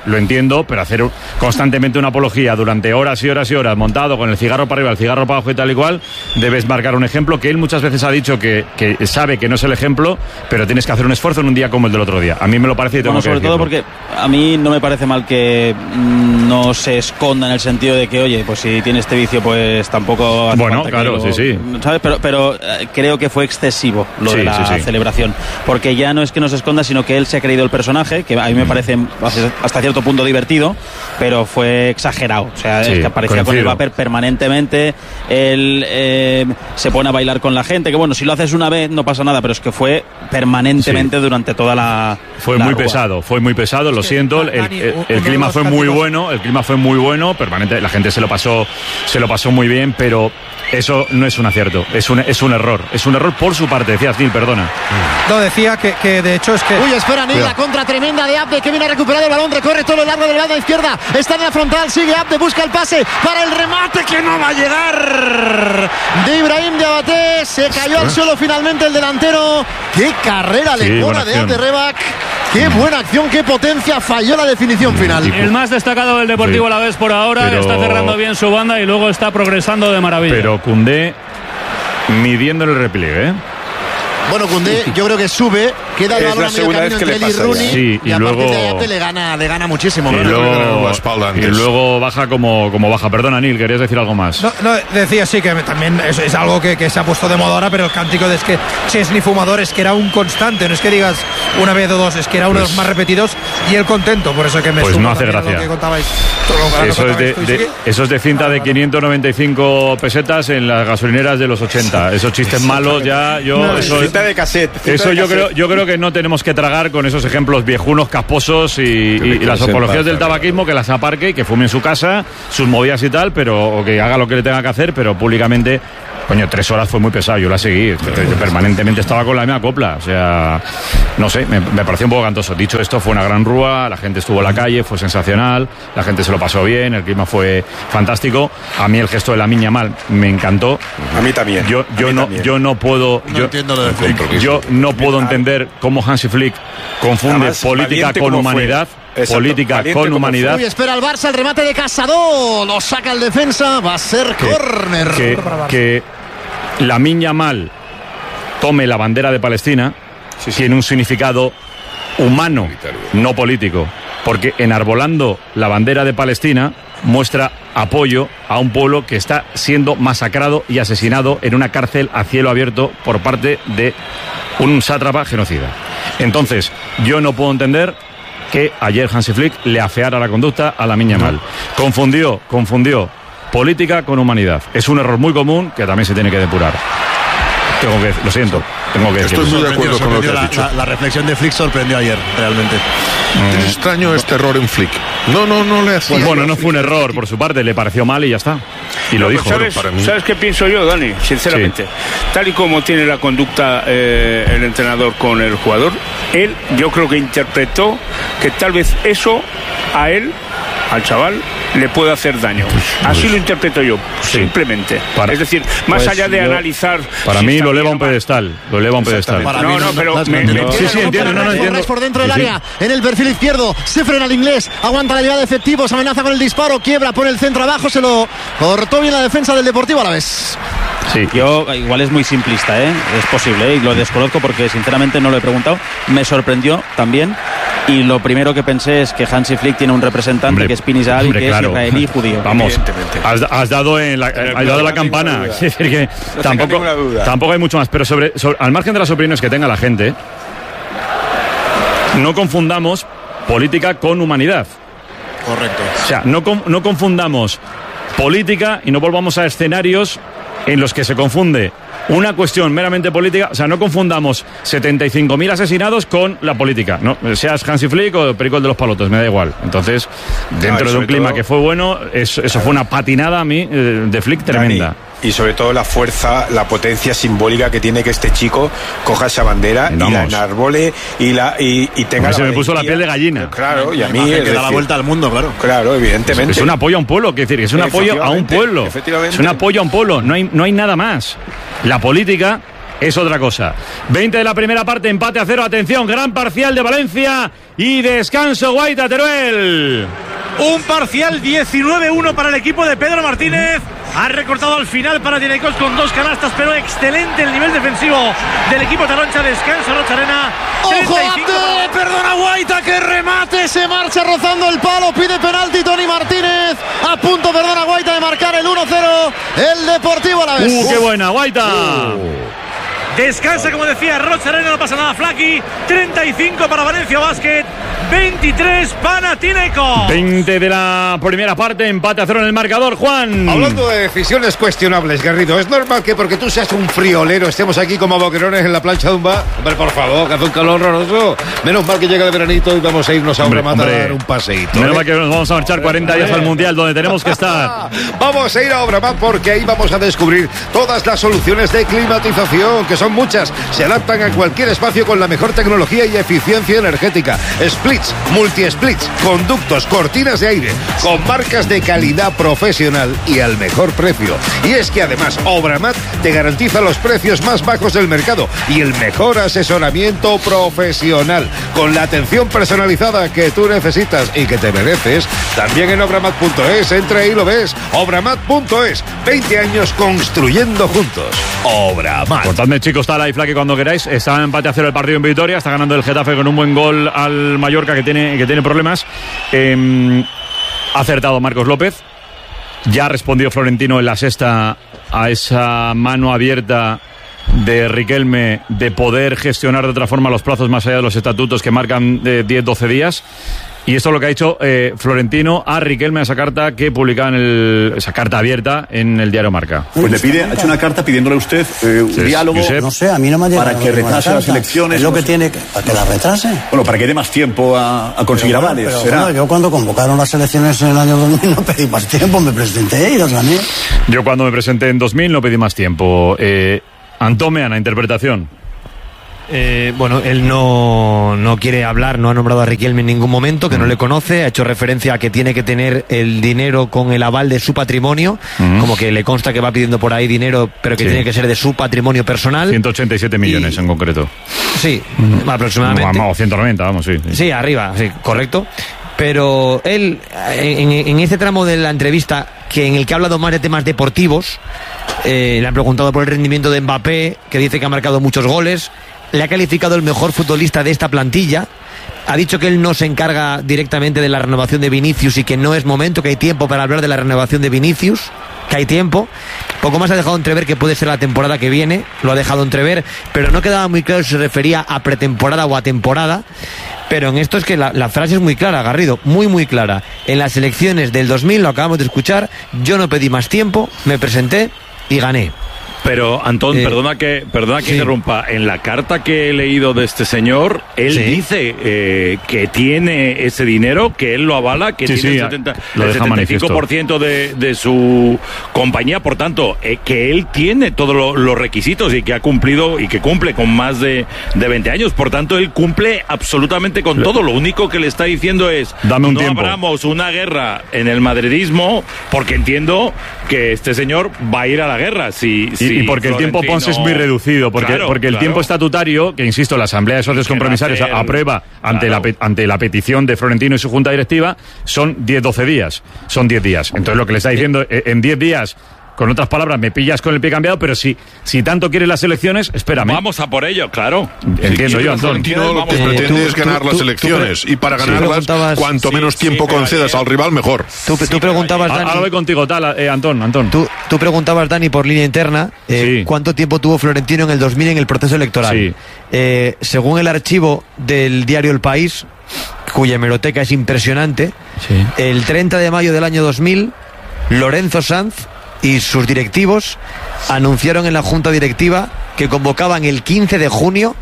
lo entiendo, pero hacer constantemente una apología durante horas y horas y horas, montado con el cigarro para arriba, el cigarro para abajo y tal y cual, debes marcar un ejemplo que él muchas veces ha dicho que, que sabe que no es el ejemplo, pero tienes que hacer un esfuerzo en un día como el del otro día. A mí me lo parece y tengo bueno, que sobre decirlo. todo porque a mí no me parece mal que mmm, no se esconda en el sentido de que, oye, pues si tiene este vicio, pues tampoco hace bueno, falta claro, que lo, sí, sí. ¿sabes? Pero, pero eh, creo que fue excesivo lo sí, de la sí, sí. celebración, porque ya no es que no se esconda, sino que él se ha creído el personaje, que a mí me parece hasta cierto punto divertido, pero fue exagerado. O sea, sí, es que aparecía coincido. con el vapor permanentemente, él eh, se pone a bailar con la gente, que bueno, si lo haces una vez no pasa nada, pero es que fue permanentemente sí. durante toda la Fue la muy rúa. pesado, fue muy pesado, lo siento, el, el, el, el clima fue muy bueno, el clima fue muy bueno, permanente, la gente se lo pasó, se lo pasó muy bien, pero eso no es un acierto, es un, es un error, es un error por su parte, decías Neil, perdona. No, decía que, que de hecho es que... Uy, espera, Neil, la contra tremenda de Abde, que viene a recuperar el balón, recorre todo lo largo del lado izquierda, está en la frontal, sigue Abde, busca el pase para el remate que no va a llegar de Ibrahim Diabaté, se cayó al suelo finalmente el delantero. Qué carrera sí, le pone de Abde Rebac, qué buena acción, qué potencia, falló la definición final. El más destacado del Deportivo sí. Alavés por ahora, pero... está cerrando bien su banda y luego está progresando de maravilla. Pero Koundé midiendo el repliegue, ¿eh? Bueno, Koundé yo creo que sube, queda el balón a medio camino entre él y Rooney, sí, y, y a luego partir de ahí le gana, le gana muchísimo. Y, ¿no? luego, y luego baja como, como baja. Perdona, Neil, querías decir algo más. No, no, decía sí que también es, es algo que, que se ha puesto de moda ahora, pero el cántico de es que Chesney fumador es que era un constante, no es que digas una vez o dos, es que era uno pues, de los más repetidos y el contento, por eso que me pues sumo no hace también a gracia. lo que contabais. Todo lo que eso, es de, contabais de, eso es de cinta de quinientos noventa y cinco pesetas en las gasolineras de los ochenta. Esos chistes malos ya, yo... No, eso, cinta de cassette. Eso yo creo, yo creo que no tenemos que tragar con esos ejemplos viejunos, casposos y, y, y las apologías del tabaquismo, que las aparque y que fume en su casa, sus movidas y tal, pero o que haga lo que le tenga que hacer, pero públicamente, coño, tres horas fue muy pesado, yo la seguí, permanentemente estaba con la misma copla, o sea, no sé, me, me pareció un poco cantoso. Dicho esto, fue una gran rúa, la gente estuvo en la calle, fue sensacional, la gente se lo pasó bien, el clima fue fantástico, a mí el gesto de Lamine Yamal me encantó. A mí también. Yo, yo, no, también. yo no puedo... No yo, entiendo lo de Flick. Yo no puedo entender cómo Hansi Flick confunde Además, política con humanidad. Exacto, política con humanidad. Uy, espera el Barça, el remate de Casado, lo saca el defensa, va a ser que, córner. Que, que Lamine Yamal tome la bandera de Palestina sí, sí. tiene un significado humano, no político, porque enarbolando la bandera de Palestina muestra apoyo a un pueblo que está siendo masacrado y asesinado en una cárcel a cielo abierto por parte de un sátrapa genocida. Entonces, yo no puedo entender que ayer Hansi Flick le afeara la conducta a Lamine Yamal. Confundió, confundió política con humanidad. Es un error muy común que también se tiene que depurar. Tengo que, lo siento, tengo que decirlo. Estoy muy de acuerdo con lo que has la, dicho. La, la reflexión de Flick sorprendió ayer, realmente. Mm. Es extraño este error en Flick. No, no, no le hacía. Bueno, no fue un error por su parte, le pareció mal y ya está. Y lo no, dijo. ¿Sabes, para mí... ¿Sabes qué pienso yo, Dani? Sinceramente. Sí. Tal y como tiene la conducta eh, el entrenador con el jugador, él yo creo que interpretó que tal vez eso a él, al chaval, le puede hacer daño. Así pues, lo interpreto yo, sí. simplemente. Para, es decir, más pues allá de yo, analizar... Para si mí lo eleva a un pedestal. Lo eleva a un pedestal. Para no, no, pero... No, me, me, sí, sí, entiendo, no, no entiendo. Por dentro del sí, área, sí. en el perfil izquierdo, se frena el inglés, aguanta la llegada de efectivos, amenaza con el disparo, quiebra, pone el centro abajo, se lo cortó bien la defensa del Deportivo Alavés. Sí, yo igual es muy simplista, ¿eh? Es posible, ¿eh? Y lo desconozco porque sinceramente no lo he preguntado. Me sorprendió también. Y lo primero que pensé es que Hansi Flick tiene un representante hombre, que es Pini Zahavi, que claro. es israelí judío. Vamos, has, has dado en la, has dado la campana. Es decir, que no tampoco, tampoco hay mucho más. Pero sobre, sobre, al margen de las opiniones que tenga la gente, no confundamos política con humanidad. Correcto. O sea, no, no confundamos política y no volvamos a escenarios en los que se confunde una cuestión meramente política. O sea, no confundamos setenta y cinco mil asesinados con la política, ¿no? Seas Hansi Flick o Perico de los Palotos, me da igual. Entonces, dentro no, de un clima todo... que fue bueno, eso, eso fue una patinada a mí de Flick tremenda. Dani. Y sobre todo la fuerza, la potencia simbólica que tiene que este chico coja esa bandera Vamos. y la enarbole y la y, y tenga. Se me puso la piel de gallina. Claro, y a mí que es da la vuelta al mundo, claro. Claro, evidentemente. Es, es un apoyo a un pueblo, quiero decir, es un apoyo a un pueblo. Es un apoyo a un pueblo. No hay, no hay nada más. La política es otra cosa. veinte de la primera parte, empate a cero, atención, gran parcial de Valencia y descanso Guaita, Teruel. Un parcial diecinueve uno para el equipo de Pedro Martínez. Ha recortado al final para Panathinaikos con dos canastas, pero excelente el nivel defensivo del equipo taroncha. Descanso Rocha Arena. ¡Ojo, Abde! Perdona Guaita, que remate, se marcha rozando el palo, pide penalti Tony Martínez. A punto, perdona Guaita, de marcar el uno cero. El Deportivo Alavés. ¡Uh, qué buena, Guaita! Uh. Descansa, como decía, Rocha Arena, no pasa nada, Flaky. treinta y cinco para Valencia Basket, veintitrés Panathinaikos. veinte de la primera parte, empate a cero en el marcador, Juan. Hablando de decisiones cuestionables, Garrido, ¿es normal que porque tú seas un friolero estemos aquí como boquerones en la plancha de un bar? Hombre, por favor, que hace un calor horroroso. Menos mal que llega el veranito y vamos a irnos a Obramat a dar un paseíto. Menos ¿eh? mal que nos vamos a marchar cuarenta días al Mundial, donde tenemos que estar. Vamos a ir a Obramat porque ahí vamos a descubrir todas las soluciones de climatización, que son muchas, se adaptan a cualquier espacio con la mejor tecnología y eficiencia energética. Splits, multi-splits, conductos, cortinas de aire, con marcas de calidad profesional y al mejor precio. Y es que además Obramat te garantiza los precios más bajos del mercado y el mejor asesoramiento profesional, con la atención personalizada que tú necesitas y que te mereces. También en obramat punto es, entra y lo ves. obramat punto es, veinte años construyendo juntos. Obramat. Contadme, chicos, está la Flaky cuando queráis. Está en empate a cero el partido en Vitoria. Está ganando el Getafe con un buen gol al Mallorca, que tiene, que tiene problemas. Eh, ha acertado Marcos López. Ya ha respondido Florentino en la sexta a esa mano abierta de Riquelme de poder gestionar de otra forma los plazos más allá de los estatutos que marcan de diez doce días. Y esto es lo que ha dicho eh, Florentino a Riquelme, a esa carta que publicaba en el, esa carta abierta en el diario Marca. Pues le pide, ha hecho una carta pidiéndole a usted eh, un sí, diálogo. Josep, no sé, a mí no me ha llegado para que retrase las elecciones. Es lo no que sé. tiene que, para que la retrase. Bueno, para que dé más tiempo a, a conseguir pero, avales. Pero, ¿será? Bueno, yo cuando convocaron las elecciones en el año dos mil no pedí más tiempo, me presenté y las gané. Yo cuando me presenté en dos mil no pedí más tiempo. Eh, Antón Meana, interpretación. Eh, bueno, él no, no quiere hablar, no ha nombrado a Riquelme en ningún momento, que no le conoce, ha hecho referencia a que tiene que tener el dinero con el aval de su patrimonio, uh-huh. como que le consta que va pidiendo por ahí dinero, pero que sí. tiene que ser de su patrimonio personal. ciento ochenta y siete millones y... en concreto. Sí, uh-huh. aproximadamente. No, ciento noventa, vamos, sí, sí. Sí, arriba, sí, correcto. Pero él, en, en este tramo de la entrevista, que en el que ha hablado más de temas deportivos, eh, le han preguntado por el rendimiento de Mbappé, que dice que ha marcado muchos goles. Le ha calificado el mejor futbolista de esta plantilla. Ha dicho que él no se encarga directamente de la renovación de Vinicius y que no es momento, que hay tiempo para hablar de la renovación de Vinicius, que hay tiempo. Poco más ha dejado entrever que puede ser la temporada que viene, lo ha dejado entrever, pero no quedaba muy claro si se refería a pretemporada o a temporada. Pero en esto es que la, la frase es muy clara, Garrido, muy muy clara. En las elecciones del dos mil, lo acabamos de escuchar, yo no pedí más tiempo, me presenté y gané. Pero, Antón, eh, perdona que perdona que sí. interrumpa. En la carta que he leído de este señor, él sí. dice eh, que tiene ese dinero, que él lo avala, que sí, tiene sí, el, setenta, el setenta y cinco por ciento de, de su compañía. Por tanto, eh, que él tiene todos lo, los requisitos y que ha cumplido y que cumple con más de, de veinte años. Por tanto, él cumple absolutamente con todo. Lo único que le está diciendo es Dame un no tiempo. abramos una guerra en el madridismo, porque entiendo que este señor va a ir a la guerra. Si, y, si y porque el tiempo Ponce es muy reducido, porque, claro, porque el claro. tiempo estatutario, que insisto, la Asamblea de Socios Compromisarios hacer... aprueba ante, claro. la, ante la petición de Florentino y su Junta Directiva, son diez doce días. Son diez días. Entonces lo que le está diciendo, en diez días... Con otras palabras, me pillas con el pie cambiado, pero si, si tanto quieres las elecciones, espérame. Vamos a por ello, claro. Entiendo sí, yo, Antón. Florentino lo que pretende es ganar tú, las elecciones tú, tú, y para ganarlas, cuanto sí, menos tiempo sí, concedas sí, al rival, mejor. Tú, tú sí, preguntabas, Dani... Ahora voy contigo, tal, eh, Antón, Antón. Tú, tú preguntabas, Dani, por línea interna, eh, sí. ¿cuánto tiempo tuvo Florentino en el dos mil en el proceso electoral? Sí. Eh, según el archivo del diario El País, cuya hemeroteca es impresionante, sí. el treinta de mayo del año dos mil, Lorenzo Sanz y sus directivos anunciaron en la Junta Directiva que convocaban el quince de junio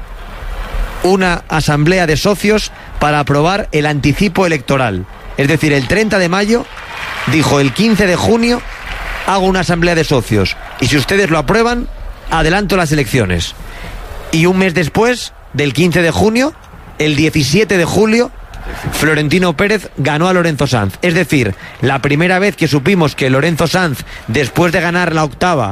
una asamblea de socios para aprobar el anticipo electoral. Es decir, el treinta de mayo dijo: el quince de junio hago una asamblea de socios y si ustedes lo aprueban, adelanto las elecciones. Y un mes después, del quince de junio, el diecisiete de julio, Florentino Pérez ganó a Lorenzo Sanz. Es decir, la primera vez que supimos que Lorenzo Sanz, después de ganar la octava,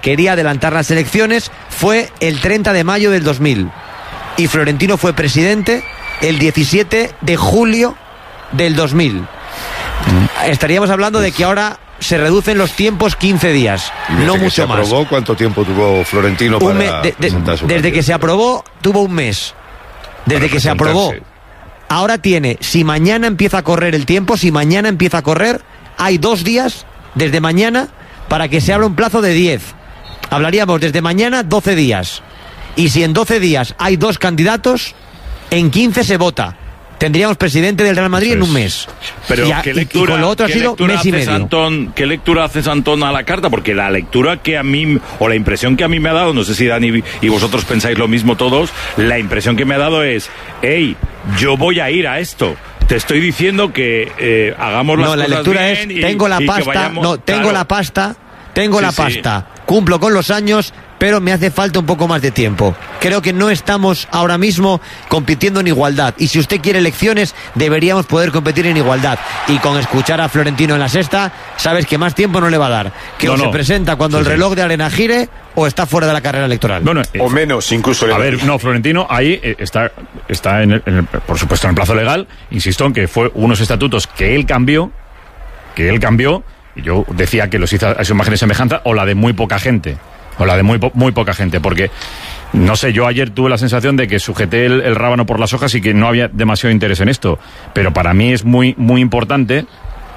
quería adelantar las elecciones fue el treinta de mayo del dos mil y Florentino fue presidente el diecisiete de julio del dos mil. Mm. Estaríamos hablando de que ahora se reducen los tiempos quince días, no mucho se aprobó, más. ¿Cuánto tiempo tuvo Florentino un para de, de, presentar su Desde que se aprobó, tuvo un mes. Desde para que se aprobó. Ahora tiene, si mañana empieza a correr el tiempo, si mañana empieza a correr, hay dos días desde mañana para que se abra un plazo de diez. Hablaríamos desde mañana doce días. Y si en doce días hay dos candidatos, en quince se vota. Tendríamos presidente del Real Madrid en un mes. Pero a, ¿qué y, lectura, y con lo otro ha sido mes y medio. Antón, ¿qué lectura haces, Antón, a la carta? Porque la lectura que a mí, o la impresión que a mí me ha dado, no sé si Dani y vosotros pensáis lo mismo todos, la impresión que me ha dado es, hey, yo voy a ir a esto. Te estoy diciendo que eh, hagamos las no, cosas la lectura bien es, y, tengo la y pasta, que vayamos, no, tengo claro. la pasta, tengo sí, la sí. pasta, cumplo con los años, pero me hace falta un poco más de tiempo. Creo que no estamos ahora mismo compitiendo en igualdad. Y si usted quiere elecciones, deberíamos poder competir en igualdad. Y con escuchar a Florentino en la sexta, sabes que más tiempo no le va a dar. Que no, o no. se presenta cuando sí, el sí. reloj de arena gire o está fuera de la carrera electoral. Bueno, o menos, incluso. A ver, no, Florentino ahí eh, está, está en el, en el, por supuesto, en el plazo legal. Insisto en que fue unos estatutos que él cambió, que él cambió, y yo decía que los hizo a su imagen y semejanza, o la de muy poca gente. O la de muy, po muy poca gente, porque, no sé, yo ayer tuve la sensación de que sujeté el, el rábano por las hojas y que no había demasiado interés en esto. Pero para mí es muy, muy importante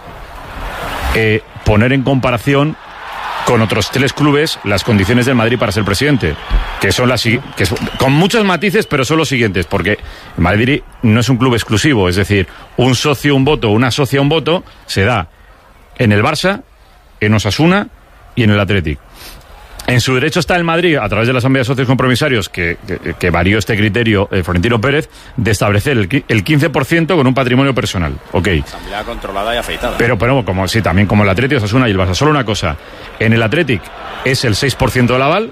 eh, poner en comparación con otros tres clubes las condiciones del Madrid para ser presidente, que son las que es, con muchos matices, pero son los siguientes, porque el Madrid no es un club exclusivo, es decir, un socio, un voto, una socia, un voto, se da en el Barça, en Osasuna y en el Athletic. En su derecho está el Madrid, a través de la Asamblea de Socios Compromisarios, que, que, que varió este criterio, eh, Florentino Pérez, de establecer el, el quince por ciento con un patrimonio personal. Ok. Asamblea controlada y afeitada. Pero, pero como sí, también como el Athletic, Osasuna y el Barça. Solo una cosa. En el Athletic es el seis por ciento del aval.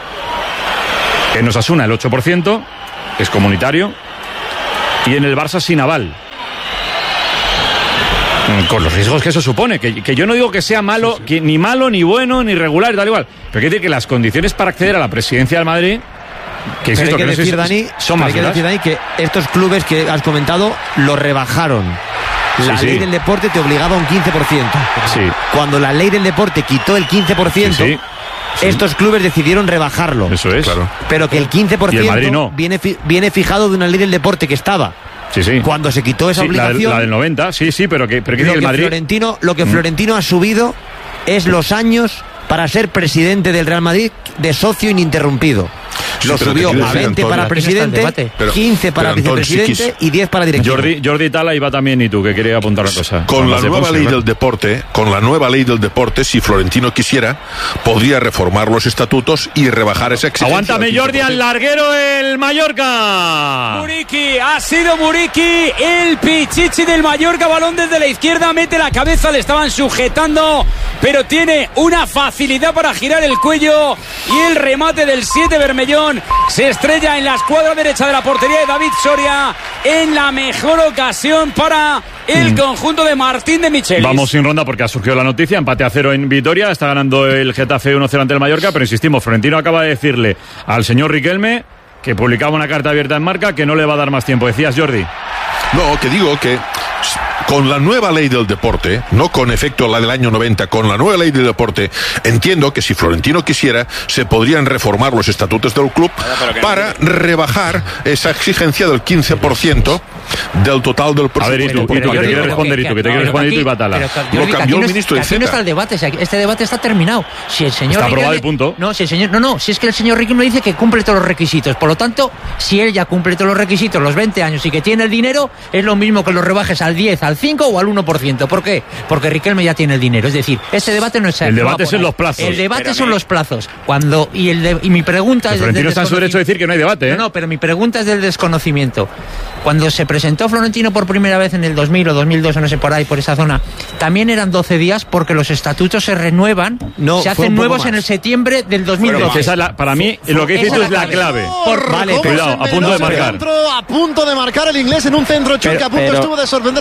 En Osasuna el ocho por ciento. Es comunitario. Y en el Barça sin aval. Con los riesgos que eso supone, que, que yo no digo que sea malo, que ni malo, ni bueno, ni regular y tal igual, pero quiere decir que las condiciones para acceder a la presidencia del Madrid, que insisto, hay que, que no decir, sé, Dani, son más hay que decir, Dani, que estos clubes que has comentado lo rebajaron. La sí, ley sí. del deporte te obligaba a un quince por ciento. Sí. Cuando la ley del deporte quitó el quince por ciento, Sí, sí. Sí. estos clubes decidieron rebajarlo. Eso es. Claro. Pero que el quince por ciento Y el Madrid no. viene, fi viene fijado de una ley del deporte que estaba. Sí, sí. Cuando se quitó esa sí, obligación. La del, la del noventa, sí, sí, pero que, pero que lo, el que Madrid. Florentino, lo que Mm. Florentino ha subido es los años para ser presidente del Real Madrid de socio ininterrumpido. Sí, Lo pero subió te quiero a decir, veinte Antonio, para presidente, Pero- quince para pero, Antonio, vicepresidente si quis- y diez para directivo. Jordi, Jordi Tala iba también, y tú, que quería apuntar una cosa. Con la Además de nueva Ponce, ley ¿verdad? del deporte, con la nueva ley del deporte, si Florentino quisiera, podría reformar los estatutos y rebajar esa exigencia. Aguántame, del Jordi, al larguero el Mallorca. Muriqui, ha sido Muriqui, el pichichi del Mallorca, balón desde la izquierda, mete la cabeza, le estaban sujetando, pero tiene una facilidad para girar el cuello y el remate del siete Bermellón se estrella en la escuadra derecha de la portería de David Soria en la mejor ocasión para el Mm. conjunto de Martín de Michelis. Vamos sin ronda porque ha surgido la noticia, empate a cero en Vitoria, está ganando el Getafe uno cero ante el Mallorca, pero insistimos, Florentino acaba de decirle al señor Riquelme que publicaba una carta abierta en Marca que no le va a dar más tiempo. Decías, Jordi. No, que digo que con la nueva ley del deporte, no con efecto la del año noventa, con la nueva ley del deporte, entiendo que si Florentino quisiera, se podrían reformar los estatutos del club para rebajar esa exigencia del quince por ciento del total del presupuesto. A ver, y tú, y tú, que te quiere responder, y tú, que te quiere responder, y tú, y Batala. Lo cambió el ministro de Aquí no está el debate, si aquí- este debate está terminado. Si el señor Está aprobado Riquelme- el punto. No, si el señor, no, no, si es que el señor Riquelme dice que cumple todos los requisitos. Por lo tanto, si él ya cumple todos los requisitos, los veinte años y que tiene el dinero, es lo mismo que los rebajes al diez, al cinco o al uno por ciento. ¿Por qué? Porque Riquelme ya tiene el dinero. Es decir, este debate no es El no debate va por son ahí. los plazos. El debate Espérame. son los plazos. Cuando y el de- y mi pregunta es Florentino del está en su derecho a decir que no hay debate, ¿eh? No, no, pero mi pregunta es del desconocimiento. Cuando se presentó Florentino por primera vez en el dos mil o dos mil dos, o no sé, por ahí, por esa zona, también eran doce días porque los estatutos se renuevan, No, se fue hacen un poco nuevos más. en el septiembre del dos mil doce. Bueno, esa es la- para mí, lo que dices tú es la clave. Vale, cuidado, a punto de marcar. Centro, a punto de marcar el inglés en un centro choque, Pero- a punto pero- estuvo de sorprender a Silvera. Es que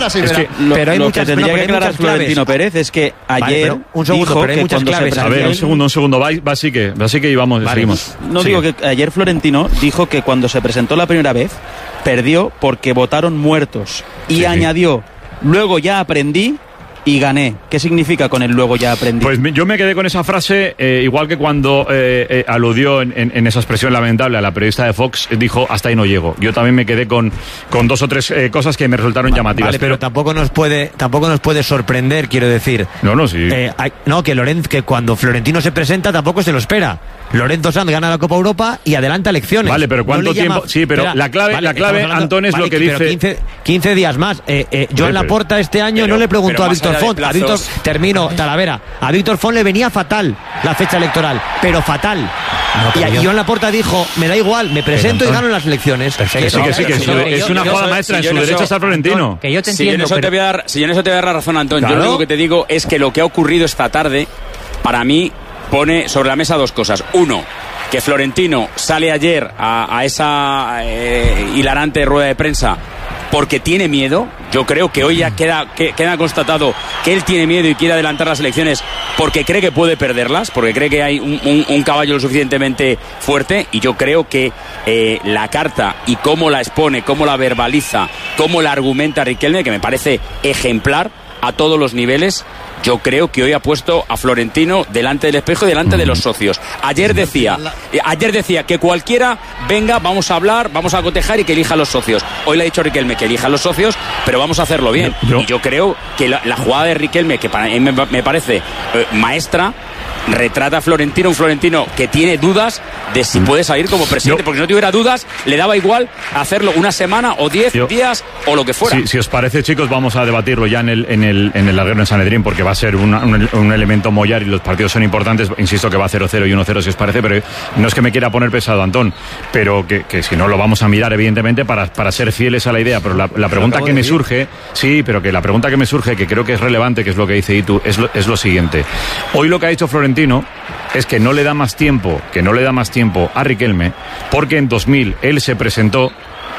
lo, pero hay lo muchas, que tendría no, que aclarar Florentino Pérez es que ayer vale, pero un segundo, dijo pero hay que muchas cuando claves. se A ver, un segundo, un segundo. Va, va sí que, va sí que y vamos, Vale. seguimos. No Sigue. digo que ayer Florentino dijo que cuando se presentó la primera vez perdió porque votaron muertos y Sí, añadió, luego ya aprendí y gané. ¿Qué significa con el luego ya aprendí? Pues me- yo me quedé con esa frase, eh, igual que cuando eh, eh, aludió en, en- en esa expresión lamentable a la periodista de Fox, eh, dijo, hasta ahí no llego. Yo también me quedé con, con dos o tres eh, cosas que me resultaron llamativas. Vale, pero tampoco nos puede, tampoco nos puede sorprender, quiero decir. No, no, sí. Eh, hay- no, que Lorenz, que cuando Florentino se presenta tampoco se lo espera. Lorenzo Sanz gana la Copa Europa y adelanta elecciones. Vale, pero ¿cuánto No le llama- tiempo? Sí, pero la clave- la clave, estamos hablando- Antón, es lo que pero dice- quince, quince días más. Eh, eh, Joan Pero- Laporta este año pero- no le preguntó pero a más Víctor allá de Font. A plazos- Víctor, termino, Talavera. A Víctor Font le venía fatal la fecha electoral, pero fatal. y, pero y yo- Joan Laporta dijo, me da igual, me presento y Antón- gano las elecciones. Que sí, que sí, que Pero su- que es yo- una yo- jugada yo- maestra. si En yo su en derecho eso- está Florentino. Que yo te Si yo en entiendo, eso te pero- voy a dar, si yo en eso te voy a dar la razón, Antón. Yo Claro. lo único que te digo es que lo que ha ocurrido esta tarde, para mí, pone sobre la mesa dos cosas. Uno, que Florentino sale ayer a, a esa eh, hilarante rueda de prensa porque tiene miedo. Yo creo que hoy ya queda, que, queda constatado que él tiene miedo y quiere adelantar las elecciones porque cree que puede perderlas, porque cree que hay un, un- un caballo lo suficientemente fuerte. Y yo creo que eh, la carta y cómo la expone, cómo la verbaliza, cómo la argumenta Riquelme, que me parece ejemplar a todos los niveles, yo creo que hoy ha puesto a Florentino delante del espejo y delante de los socios. Ayer decía, eh, ayer decía que cualquiera venga, vamos a hablar, vamos a cotejar y que elija a los socios. Hoy le ha dicho Riquelme que elija a los socios, pero vamos a hacerlo bien. Yo- Y yo creo que la, la jugada de Riquelme, que para mí me, me parece eh, maestra, retrata a Florentino, un Florentino que tiene dudas de si puede salir como presidente, Yo- porque si no tuviera dudas, le daba igual hacerlo una semana o diez Yo- días o lo que fuera. Si, si os parece, chicos, vamos a debatirlo ya en el, en el, en el larguero en Sanedrín, porque va a ser una- un, un elemento mollar y los partidos son importantes. Insisto que va cero cero y uno cero, si os parece, pero no es que me quiera poner pesado, Antón, pero que, que si no lo vamos a mirar, evidentemente, para, para ser fieles a la idea. Pero la, la pregunta acabo que de me decir. surge, sí, pero que la pregunta que me surge, que creo que es relevante, que es lo que dice Itu, es lo, es lo siguiente. Hoy lo que ha dicho Florentino es que no le da más tiempo, que no le da más tiempo a Riquelme, porque en dos mil él se presentó,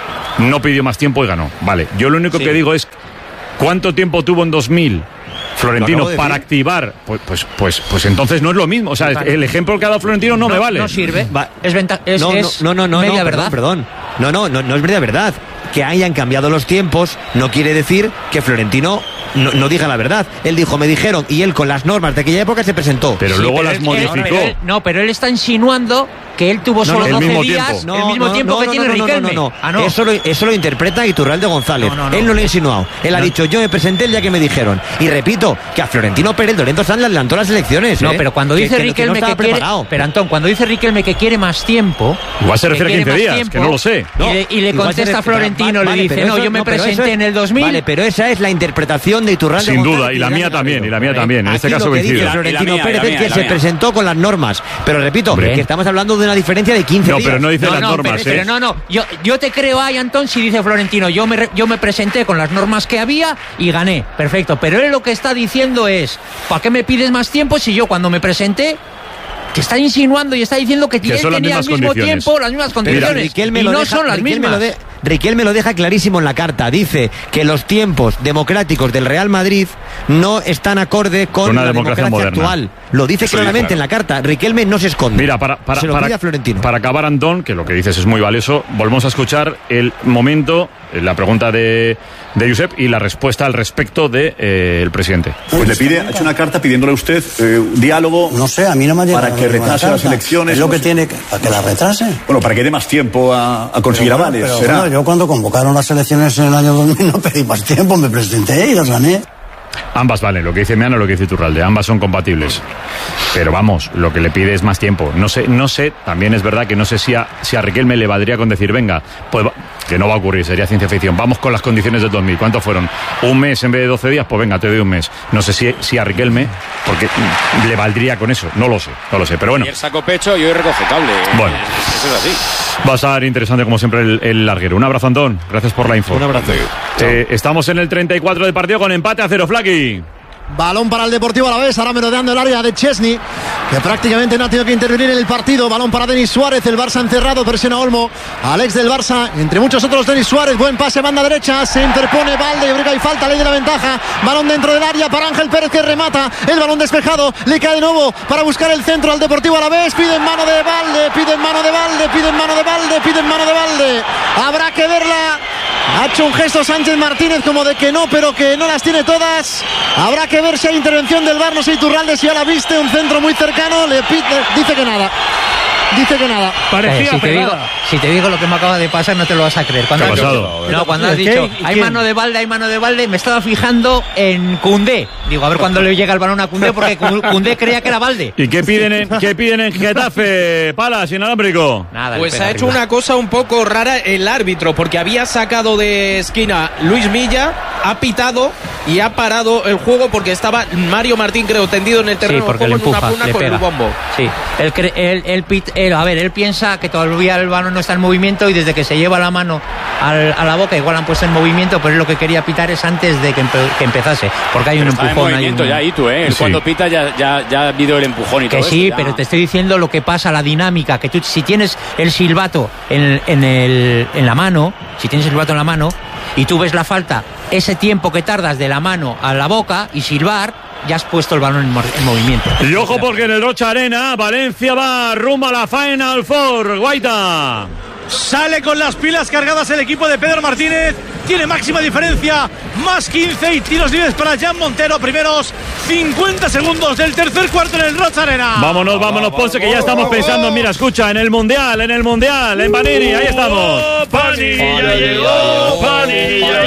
no pidió más tiempo y ganó. Vale, yo lo único Sí. que digo es ¿cuánto tiempo tuvo en dos mil Florentino Lo acabo de para decir. activar? Pues, pues, pues, pues entonces no es lo mismo. O sea, Vale. el ejemplo que ha dado Florentino no, me vale. No sirve. Va- Es, venta es, no, es no, no, no, media no, verdad. perdón, perdón. No, no, no, no es media verdad. Que hayan cambiado los tiempos no quiere decir que Florentino no, no diga la verdad. Él dijo, me dijeron, y él con las normas de aquella época se presentó. Pero Sí, luego pero las él- modificó. él- pero él- no, pero él está insinuando que él tuvo No, solo no, el doce mismo días, tiempo. el mismo tiempo que tiene no, no, Riquelme. No, no, no. Ah, no. Eso, lo, eso lo interpreta Iturralde González. No, no, no. Él no lo ha insinuado. Él ha dicho, yo me presenté el día que me dijeron. Y repito, que a Florentino Pérez Lorenzo Sanz le adelantó las elecciones. No, ¿eh? pero cuando Que- dice que- que no Riquelme que, estaba quiere, preparado. pero Antón, cuando dice Riquelme que quiere más tiempo, Igual se que refiere a quiere quince más días, tiempo, que no lo sé. y le, y le Igual se contesta refiere- Florentino, vale, le dice, pero no, eso- yo me pero eso presenté es- en el dos mil. Vale, pero esa es la interpretación de Iturralde Sin González duda, y la Dani mía también, y la mía Garrido. también. En este Aquí caso lo que dice coincido. Y la Florentino mía, Pérez y la es mía, que y la se mía. presentó con las normas. Pero repito, Bien. que estamos hablando de una diferencia de quince No, días. pero no dice las normas, pero, ¿eh? pero no, no, yo, yo te creo ahí, Antón, si dice Florentino, yo me, re- yo me presenté con las normas que había y gané, perfecto, pero él lo que está diciendo es, ¿para qué me pides más tiempo si yo cuando me presenté te está insinuando y está diciendo que, Que él son las tenía al mismas mismo condiciones. tiempo las mismas Pero condiciones Riquelme y lo no deja- son las Riquelme mismas. lo de- Riquelme lo deja clarísimo en la carta. Dice que los tiempos democráticos del Real Madrid no están acorde con Una la democracia democracia moderna. actual. Lo dice Eso claramente claro. en la carta. Riquelme no se esconde. Mira, para, para, se lo para, pide a Florentino. para acabar, Antón, que lo que dices es muy valioso, volvemos a escuchar el momento, eh, la pregunta de, de Josep y la respuesta al respecto del de, eh, el presidente. Pues le pide, ha hecho una carta pidiéndole a usted eh, un diálogo. No sé, a mí no me ha llegado para que ninguna retrase las carta. elecciones. Es lo que tiene que, para que la retrase. Bueno, para que dé más tiempo a, a conseguir Pero bueno, avales. pero será. bueno, yo cuando convocaron las elecciones en el año dos mil no pedí más tiempo, me presenté y las gané. Ambas valen, lo que dice Meana, lo que dice Iturralde, ambas son compatibles. Pero vamos, lo que le pide es más tiempo. No sé, no sé, también es verdad que no sé si a, si a Riquelme le valdría con decir, venga, pues va- que no va a ocurrir, sería ciencia ficción. Vamos con las condiciones del dos mil. ¿Cuántos fueron? ¿Un mes en vez de doce días? Pues venga, te doy un mes. No sé si, si a Riquelme, porque mm, le valdría con eso. No lo sé, no lo sé. Pero bueno, Ayer sacó pecho y hoy recoge cable. Bueno. Eso es así. va a estar interesante como siempre el, el larguero. Un abrazo, Antón. Gracias por la info. Un abrazo. Eh, estamos en el treinta y cuatro del partido con empate a cero, Flaky. Balón para el Deportivo Alavés, ahora merodeando el área de Chesney, que prácticamente no ha tenido que intervenir en el partido. Balón para Denis Suárez, el Barça encerrado, presiona Olmo, Alex del Barça, entre muchos otros Denis Suárez, buen pase, banda derecha, se interpone Valde, Brega y falta, ley de la ventaja, balón dentro del área para Ángel Pérez que remata, el balón despejado, le cae de nuevo para buscar el centro al Deportivo Alavés, piden mano de Valde, piden mano de Valde, piden mano de Valde, piden mano de Valde, habrá que verla. Ha hecho un gesto Sánchez Martínez como de que no, pero que no las tiene todas. Habrá que ver si hay intervención del V A R, no sé Iturralde si ya la viste, un centro muy cercano, le pide, dice que nada. Dice que nada. Parecía eh, si, te digo, si te digo lo que me acaba de pasar, no te lo vas a creer. Cuando ¿Qué ha has pasado? dicho, no, cuando has dicho, hay mano de Valde, hay mano de Valde, me estaba fijando en Koundé. Digo, a ver cuándo le llega el balón a Koundé, porque Koundé creía que era Valde. ¿Y qué piden en, qué piden en Getafe, Palas, inalámbrico? Nada, pues ha hecho arriba. Una cosa un poco rara el árbitro, porque había sacado de esquina Luis Milla, ha pitado y ha parado el juego porque estaba Mario Martín, creo, tendido en el terreno. Sí, porque de juego, le empuja, en una puna le con pega. el bombo. Sí, él, cre, él, él, pit, él, a ver, él piensa que todavía el balón no está en movimiento y desde que se lleva la mano al, a la boca igual han puesto en movimiento, pero él lo que quería pitar es antes de que, empe, que empezase, porque hay pero un está empujón. En movimiento hay un... ya, y tú, ¿eh? Sí. Cuando pita ya, ya, ya ha habido el empujón y que todo sí, eso. Que sí, pero te estoy diciendo lo que pasa, la dinámica, que tú si tienes el silbato en, en, el, en la mano, si tienes el silbato en la mano y tú ves la falta, ese tiempo que tardas de la mano a la boca y silbar, ya has puesto el balón en, en movimiento. Y ojo porque en el Rocha Arena Valencia va rumbo a la Final Four. Guaita. Sale con las pilas cargadas el equipo de Pedro Martínez. Tiene máxima diferencia, más quince y tiros libres para Jan Montero. Primeros cincuenta segundos del tercer cuarto en el Rocha Arena. Vámonos, vámonos, Ponce, que ya estamos pensando. Mira, escucha, en el Mundial, en el Mundial, en Panini, ahí estamos. Panini ya llegó, Panini ya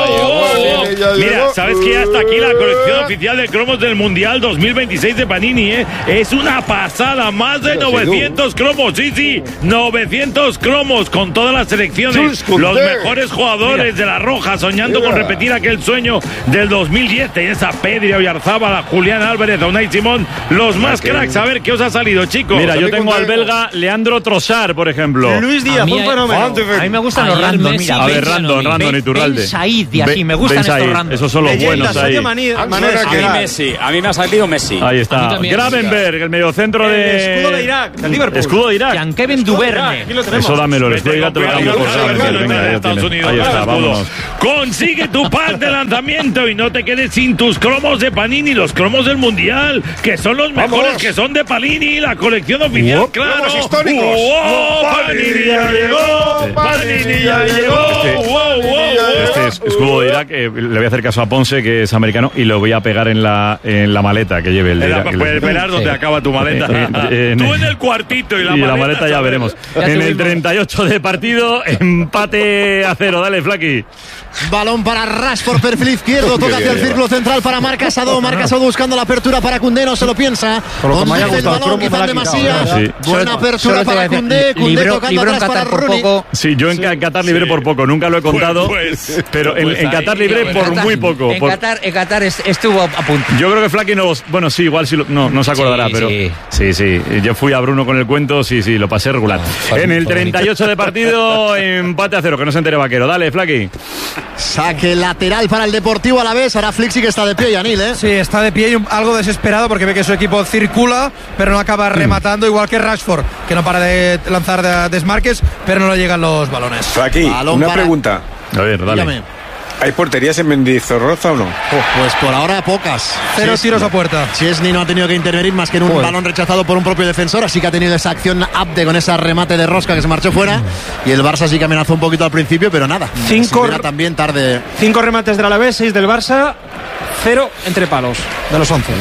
llegó. Mira, ¿sabes qué? Hasta aquí la colección oficial de cromos del Mundial dos mil veintiséis de Panini, ¿eh? Es una pasada, más de novecientos cromos, sí, sí, novecientos cromos con todas las selecciones, los mejores jugadores de la Roja, soñando Mira. con repetir aquel sueño del dos mil diez. Tenías a Pedri, a Oyarzábal, Julián Álvarez, a Unai Simón, los más okay. cracks. A ver qué os ha salido, chicos. Mira, yo tengo al belga Leandro Trossard, por ejemplo. Luis Díaz, un fenómeno. A mí me gustan los random. Mira, a ver, random, random, Iturralde. Ben Said, y así, me gustan estos random. Esos son los buenos ahí. A mí Messi, a mí me ha salido Messi. Ahí está. Gravenberg, el mediocentro de... El escudo de Irak, del Liverpool. Escudo de Irak. Jean-Kevin Duverne. Eso dámelo, el escudo de Irak te lo damos por Ahí está, vámonos. Consigue tu pack de lanzamiento y no te quedes sin tus cromos de Panini, los cromos del Mundial, que son los mejores, Vamos. que son de Panini, la colección oficial, wow. claro. históricos. Wow, Panini ya llegó, Panini ya llegó. Este, wow, wow, este es escudo de Irak, eh, le voy a hacer caso a Ponce, que es americano, y lo voy a pegar en la en la maleta que lleve el de Irak. Puedes esperar donde sí. acaba tu maleta. Eh, eh, Tú en el cuartito y la y maleta. la maleta ya veremos. Ya en el treinta y ocho de partido, empate a cero. Dale, Flaqui. Balón para Rashford, perfil izquierdo, toca hacia el círculo central para Marc Asado. Marc Asado buscando la apertura para Koundé, no se lo piensa. Conduce el balón, quizá de Masía. Sí. Buena apertura para Koundé. Koundé tocando atrás para Rooney. Sí, yo en sí. Qatar libré sí. por poco, nunca lo he contado. Pues, pues, pero en, pues en Qatar libré por Qatar, muy poco. En por... Qatar, en Qatar estuvo a punto. Yo creo que Flaqui no los... Bueno, sí, igual sí lo, no, no se acordará, sí, pero... Sí. sí, sí. Yo fui a Bruno con el cuento, sí, sí, lo pasé regular. Ah, en el treinta y ocho de partido, empate a cero, que no se entere Vaquero. Dale, Flaqui. Saque lateral para el Deportivo Alavés. Ahora Flixi que está de pie, Yanil, ¿eh? Sí, está de pie y algo desesperado porque ve que su equipo circula, pero no acaba rematando, igual que Rashford, que no para de lanzar de desmarques, pero no le llegan los balones. Aquí, Balón una para... pregunta. A ver, dale. Dígame. ¿Hay porterías en Mendizorroza o no? Oh, pues por ahora pocas. Cero Chesney. tiros a puerta. Chesney no ha tenido que intervenir más que en un Joder. balón rechazado por un propio defensor, así que ha tenido esa acción Abde con ese remate de rosca que se marchó fuera. Y el Barça sí que amenazó un poquito al principio, pero nada. Cinco, también tarde. Cinco remates del Alavés, seis del Barça, cero entre palos de los once.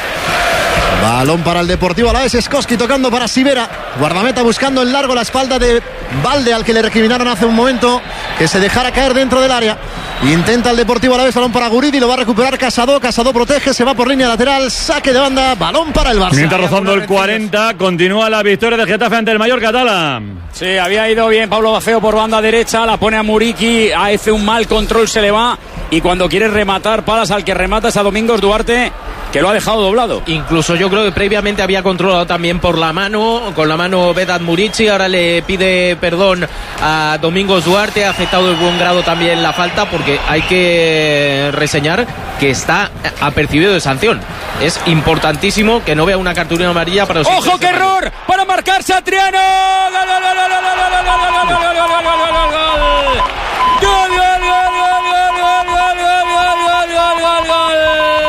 Balón para el Deportivo Alavés, Skoski tocando para Sivera, guardameta buscando en largo la espalda de Valde, al que le recriminaron hace un momento que se dejara caer dentro del área. Intenta el Deportivo Alavés, balón para Guridi, lo va a recuperar Casado, Casado protege, se va por línea lateral, saque de banda, balón para el Barça. Mientras rozando el cuarenta, continúa la victoria del Getafe ante el Mallorca, Tala. Sí, había ido bien Pablo Bafeo por banda derecha, la pone a Muriqui, hace un mal control, se le va, y cuando quiere rematar, Palas al que remata es a Domingos Duarte, que lo ha dejado doblado. Incluso yo creo que previamente había controlado también por la mano, con la mano Vedat Murici, ahora le pide perdón a Domingos Duarte, ha aceptado de buen grado también la falta, porque hay que reseñar que está apercibido de sanción. Es importantísimo que no vea una cartulina amarilla para los... ¡Ojo, qué error! Para marcar Satriano. ¡Gol, gol, gol, gol, gol, gol, gol, gol, gol, gol, gol, gol, gol, gol, gol! ¡Gol, gol, gol, gol, gol, gol, gol, gol, gol, gol!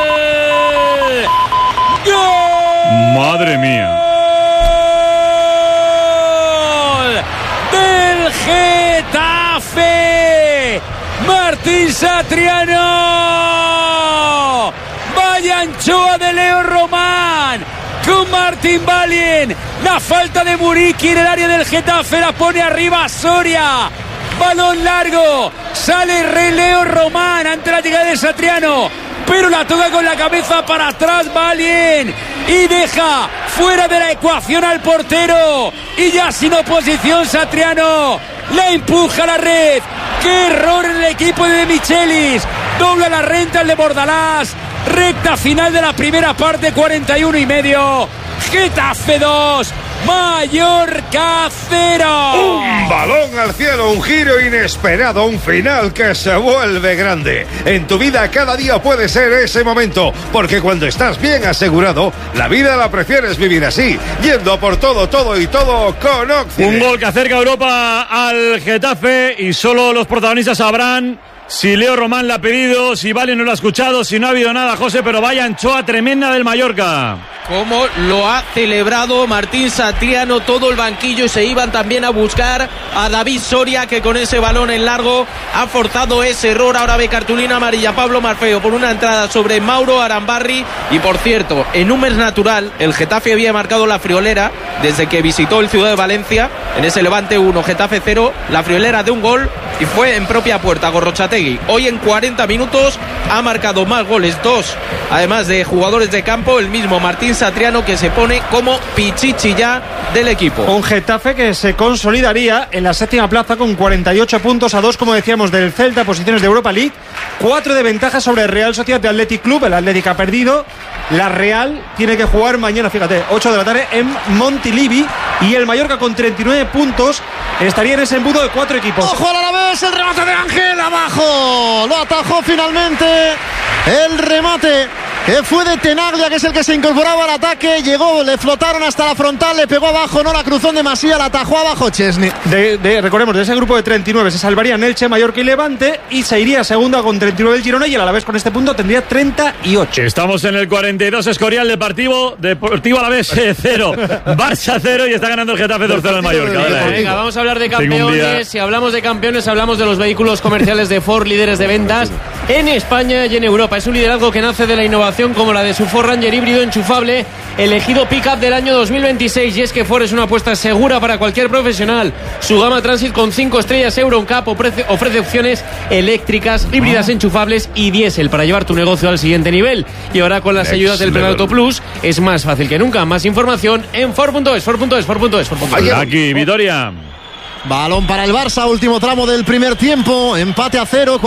Madre mía. ¡Gol del Getafe! Martín Satriano. Vaya anchoa de Leo Román con Martín Valien. La falta de Muriqui en el área del Getafe la pone arriba Soria. Balón largo, sale Re Leo Román ante la llegada de Satriano, pero la toca con la cabeza para atrás Valien y deja fuera de la ecuación al portero, y ya sin oposición Satriano la empuja a la red. ¡Qué error en el equipo de De Michelis! Dobla la renta el de Bordalás. Recta final de la primera parte, cuarenta y uno y medio. Getafe dos, Mallorca cero. Un balón al cielo, un giro inesperado, un final que se vuelve grande. En tu vida cada día puede ser ese momento, porque cuando estás bien asegurado, la vida la prefieres vivir así, yendo por todo, todo y todo con Occident. Un gol que acerca a Europa al Getafe, y solo los protagonistas sabrán si Leo Román la ha pedido, si Vale no lo ha escuchado, si no ha habido nada, José, pero vaya anchoa tremenda del Mallorca. Cómo lo ha celebrado Martín Satriano, todo el banquillo, y se iban también a buscar a David Soria, que con ese balón en largo ha forzado ese error. Ahora ve cartulina amarilla Pablo Marfeo por una entrada sobre Mauro Arambarri. Y por cierto, en un mes natural el Getafe había marcado la friolera desde que visitó el Ciudad de Valencia, en ese Levante uno, Getafe cero, la friolera de un gol, y fue en propia puerta Gorrochategui. Hoy en cuarenta minutos ha marcado más goles, dos además de jugadores de campo, el mismo Martín Satriano, que se pone como pichichi ya del equipo. Un Getafe que se consolidaría en la séptima plaza con cuarenta y ocho puntos, a dos, como decíamos, del Celta, posiciones de Europa League, cuatro de ventaja sobre el Real Sociedad de Athletic Club. El Athletic ha perdido, la Real tiene que jugar mañana, fíjate, ocho de la tarde en Montilivi, y el Mallorca con treinta y nueve puntos estaría en ese embudo de cuatro equipos. ¡Ojo a la vez! El remate de Ángel abajo, lo atajó finalmente. El remate que fue de Tenaglia, que es el que se incorporaba al ataque, llegó, le flotaron hasta la frontal, le pegó abajo, no la cruzó en demasía, la atajó abajo Chesney. De, de, recordemos, de ese grupo de treinta y nueve se salvarían Elche, Mallorca y Levante, y se iría segunda con treinta y nueve el Girona, y el Alavés con este punto tendría treinta y ocho. Estamos en el cuarenta y dos, Escorial, Deportivo, Deportivo Alavés cero, Barça cero, y está ganando el Getafe dos cero en Mallorca. Dale, venga, vamos a hablar de campeones. Si hablamos de campeones, hablamos de los vehículos comerciales de Ford, líderes de ventas en España y en Europa. Es un liderazgo que nace de la innovación, como la de su Ford Ranger híbrido enchufable, elegido pick-up del año dos mil veintiséis. Y es que Ford es una apuesta segura para cualquier profesional. Su gama Transit con cinco estrellas Euroncap ofrece, ofrece opciones eléctricas, híbridas enchufables y diésel para llevar tu negocio al siguiente nivel. Y ahora con las ayudas del Plan Auto Plus es más fácil que nunca. Más información en Ford punto es, Ford punto es, Ford punto es, Ford punto es. Aquí, Vitoria. Balón para el Barça, último tramo del primer tiempo, empate a cero.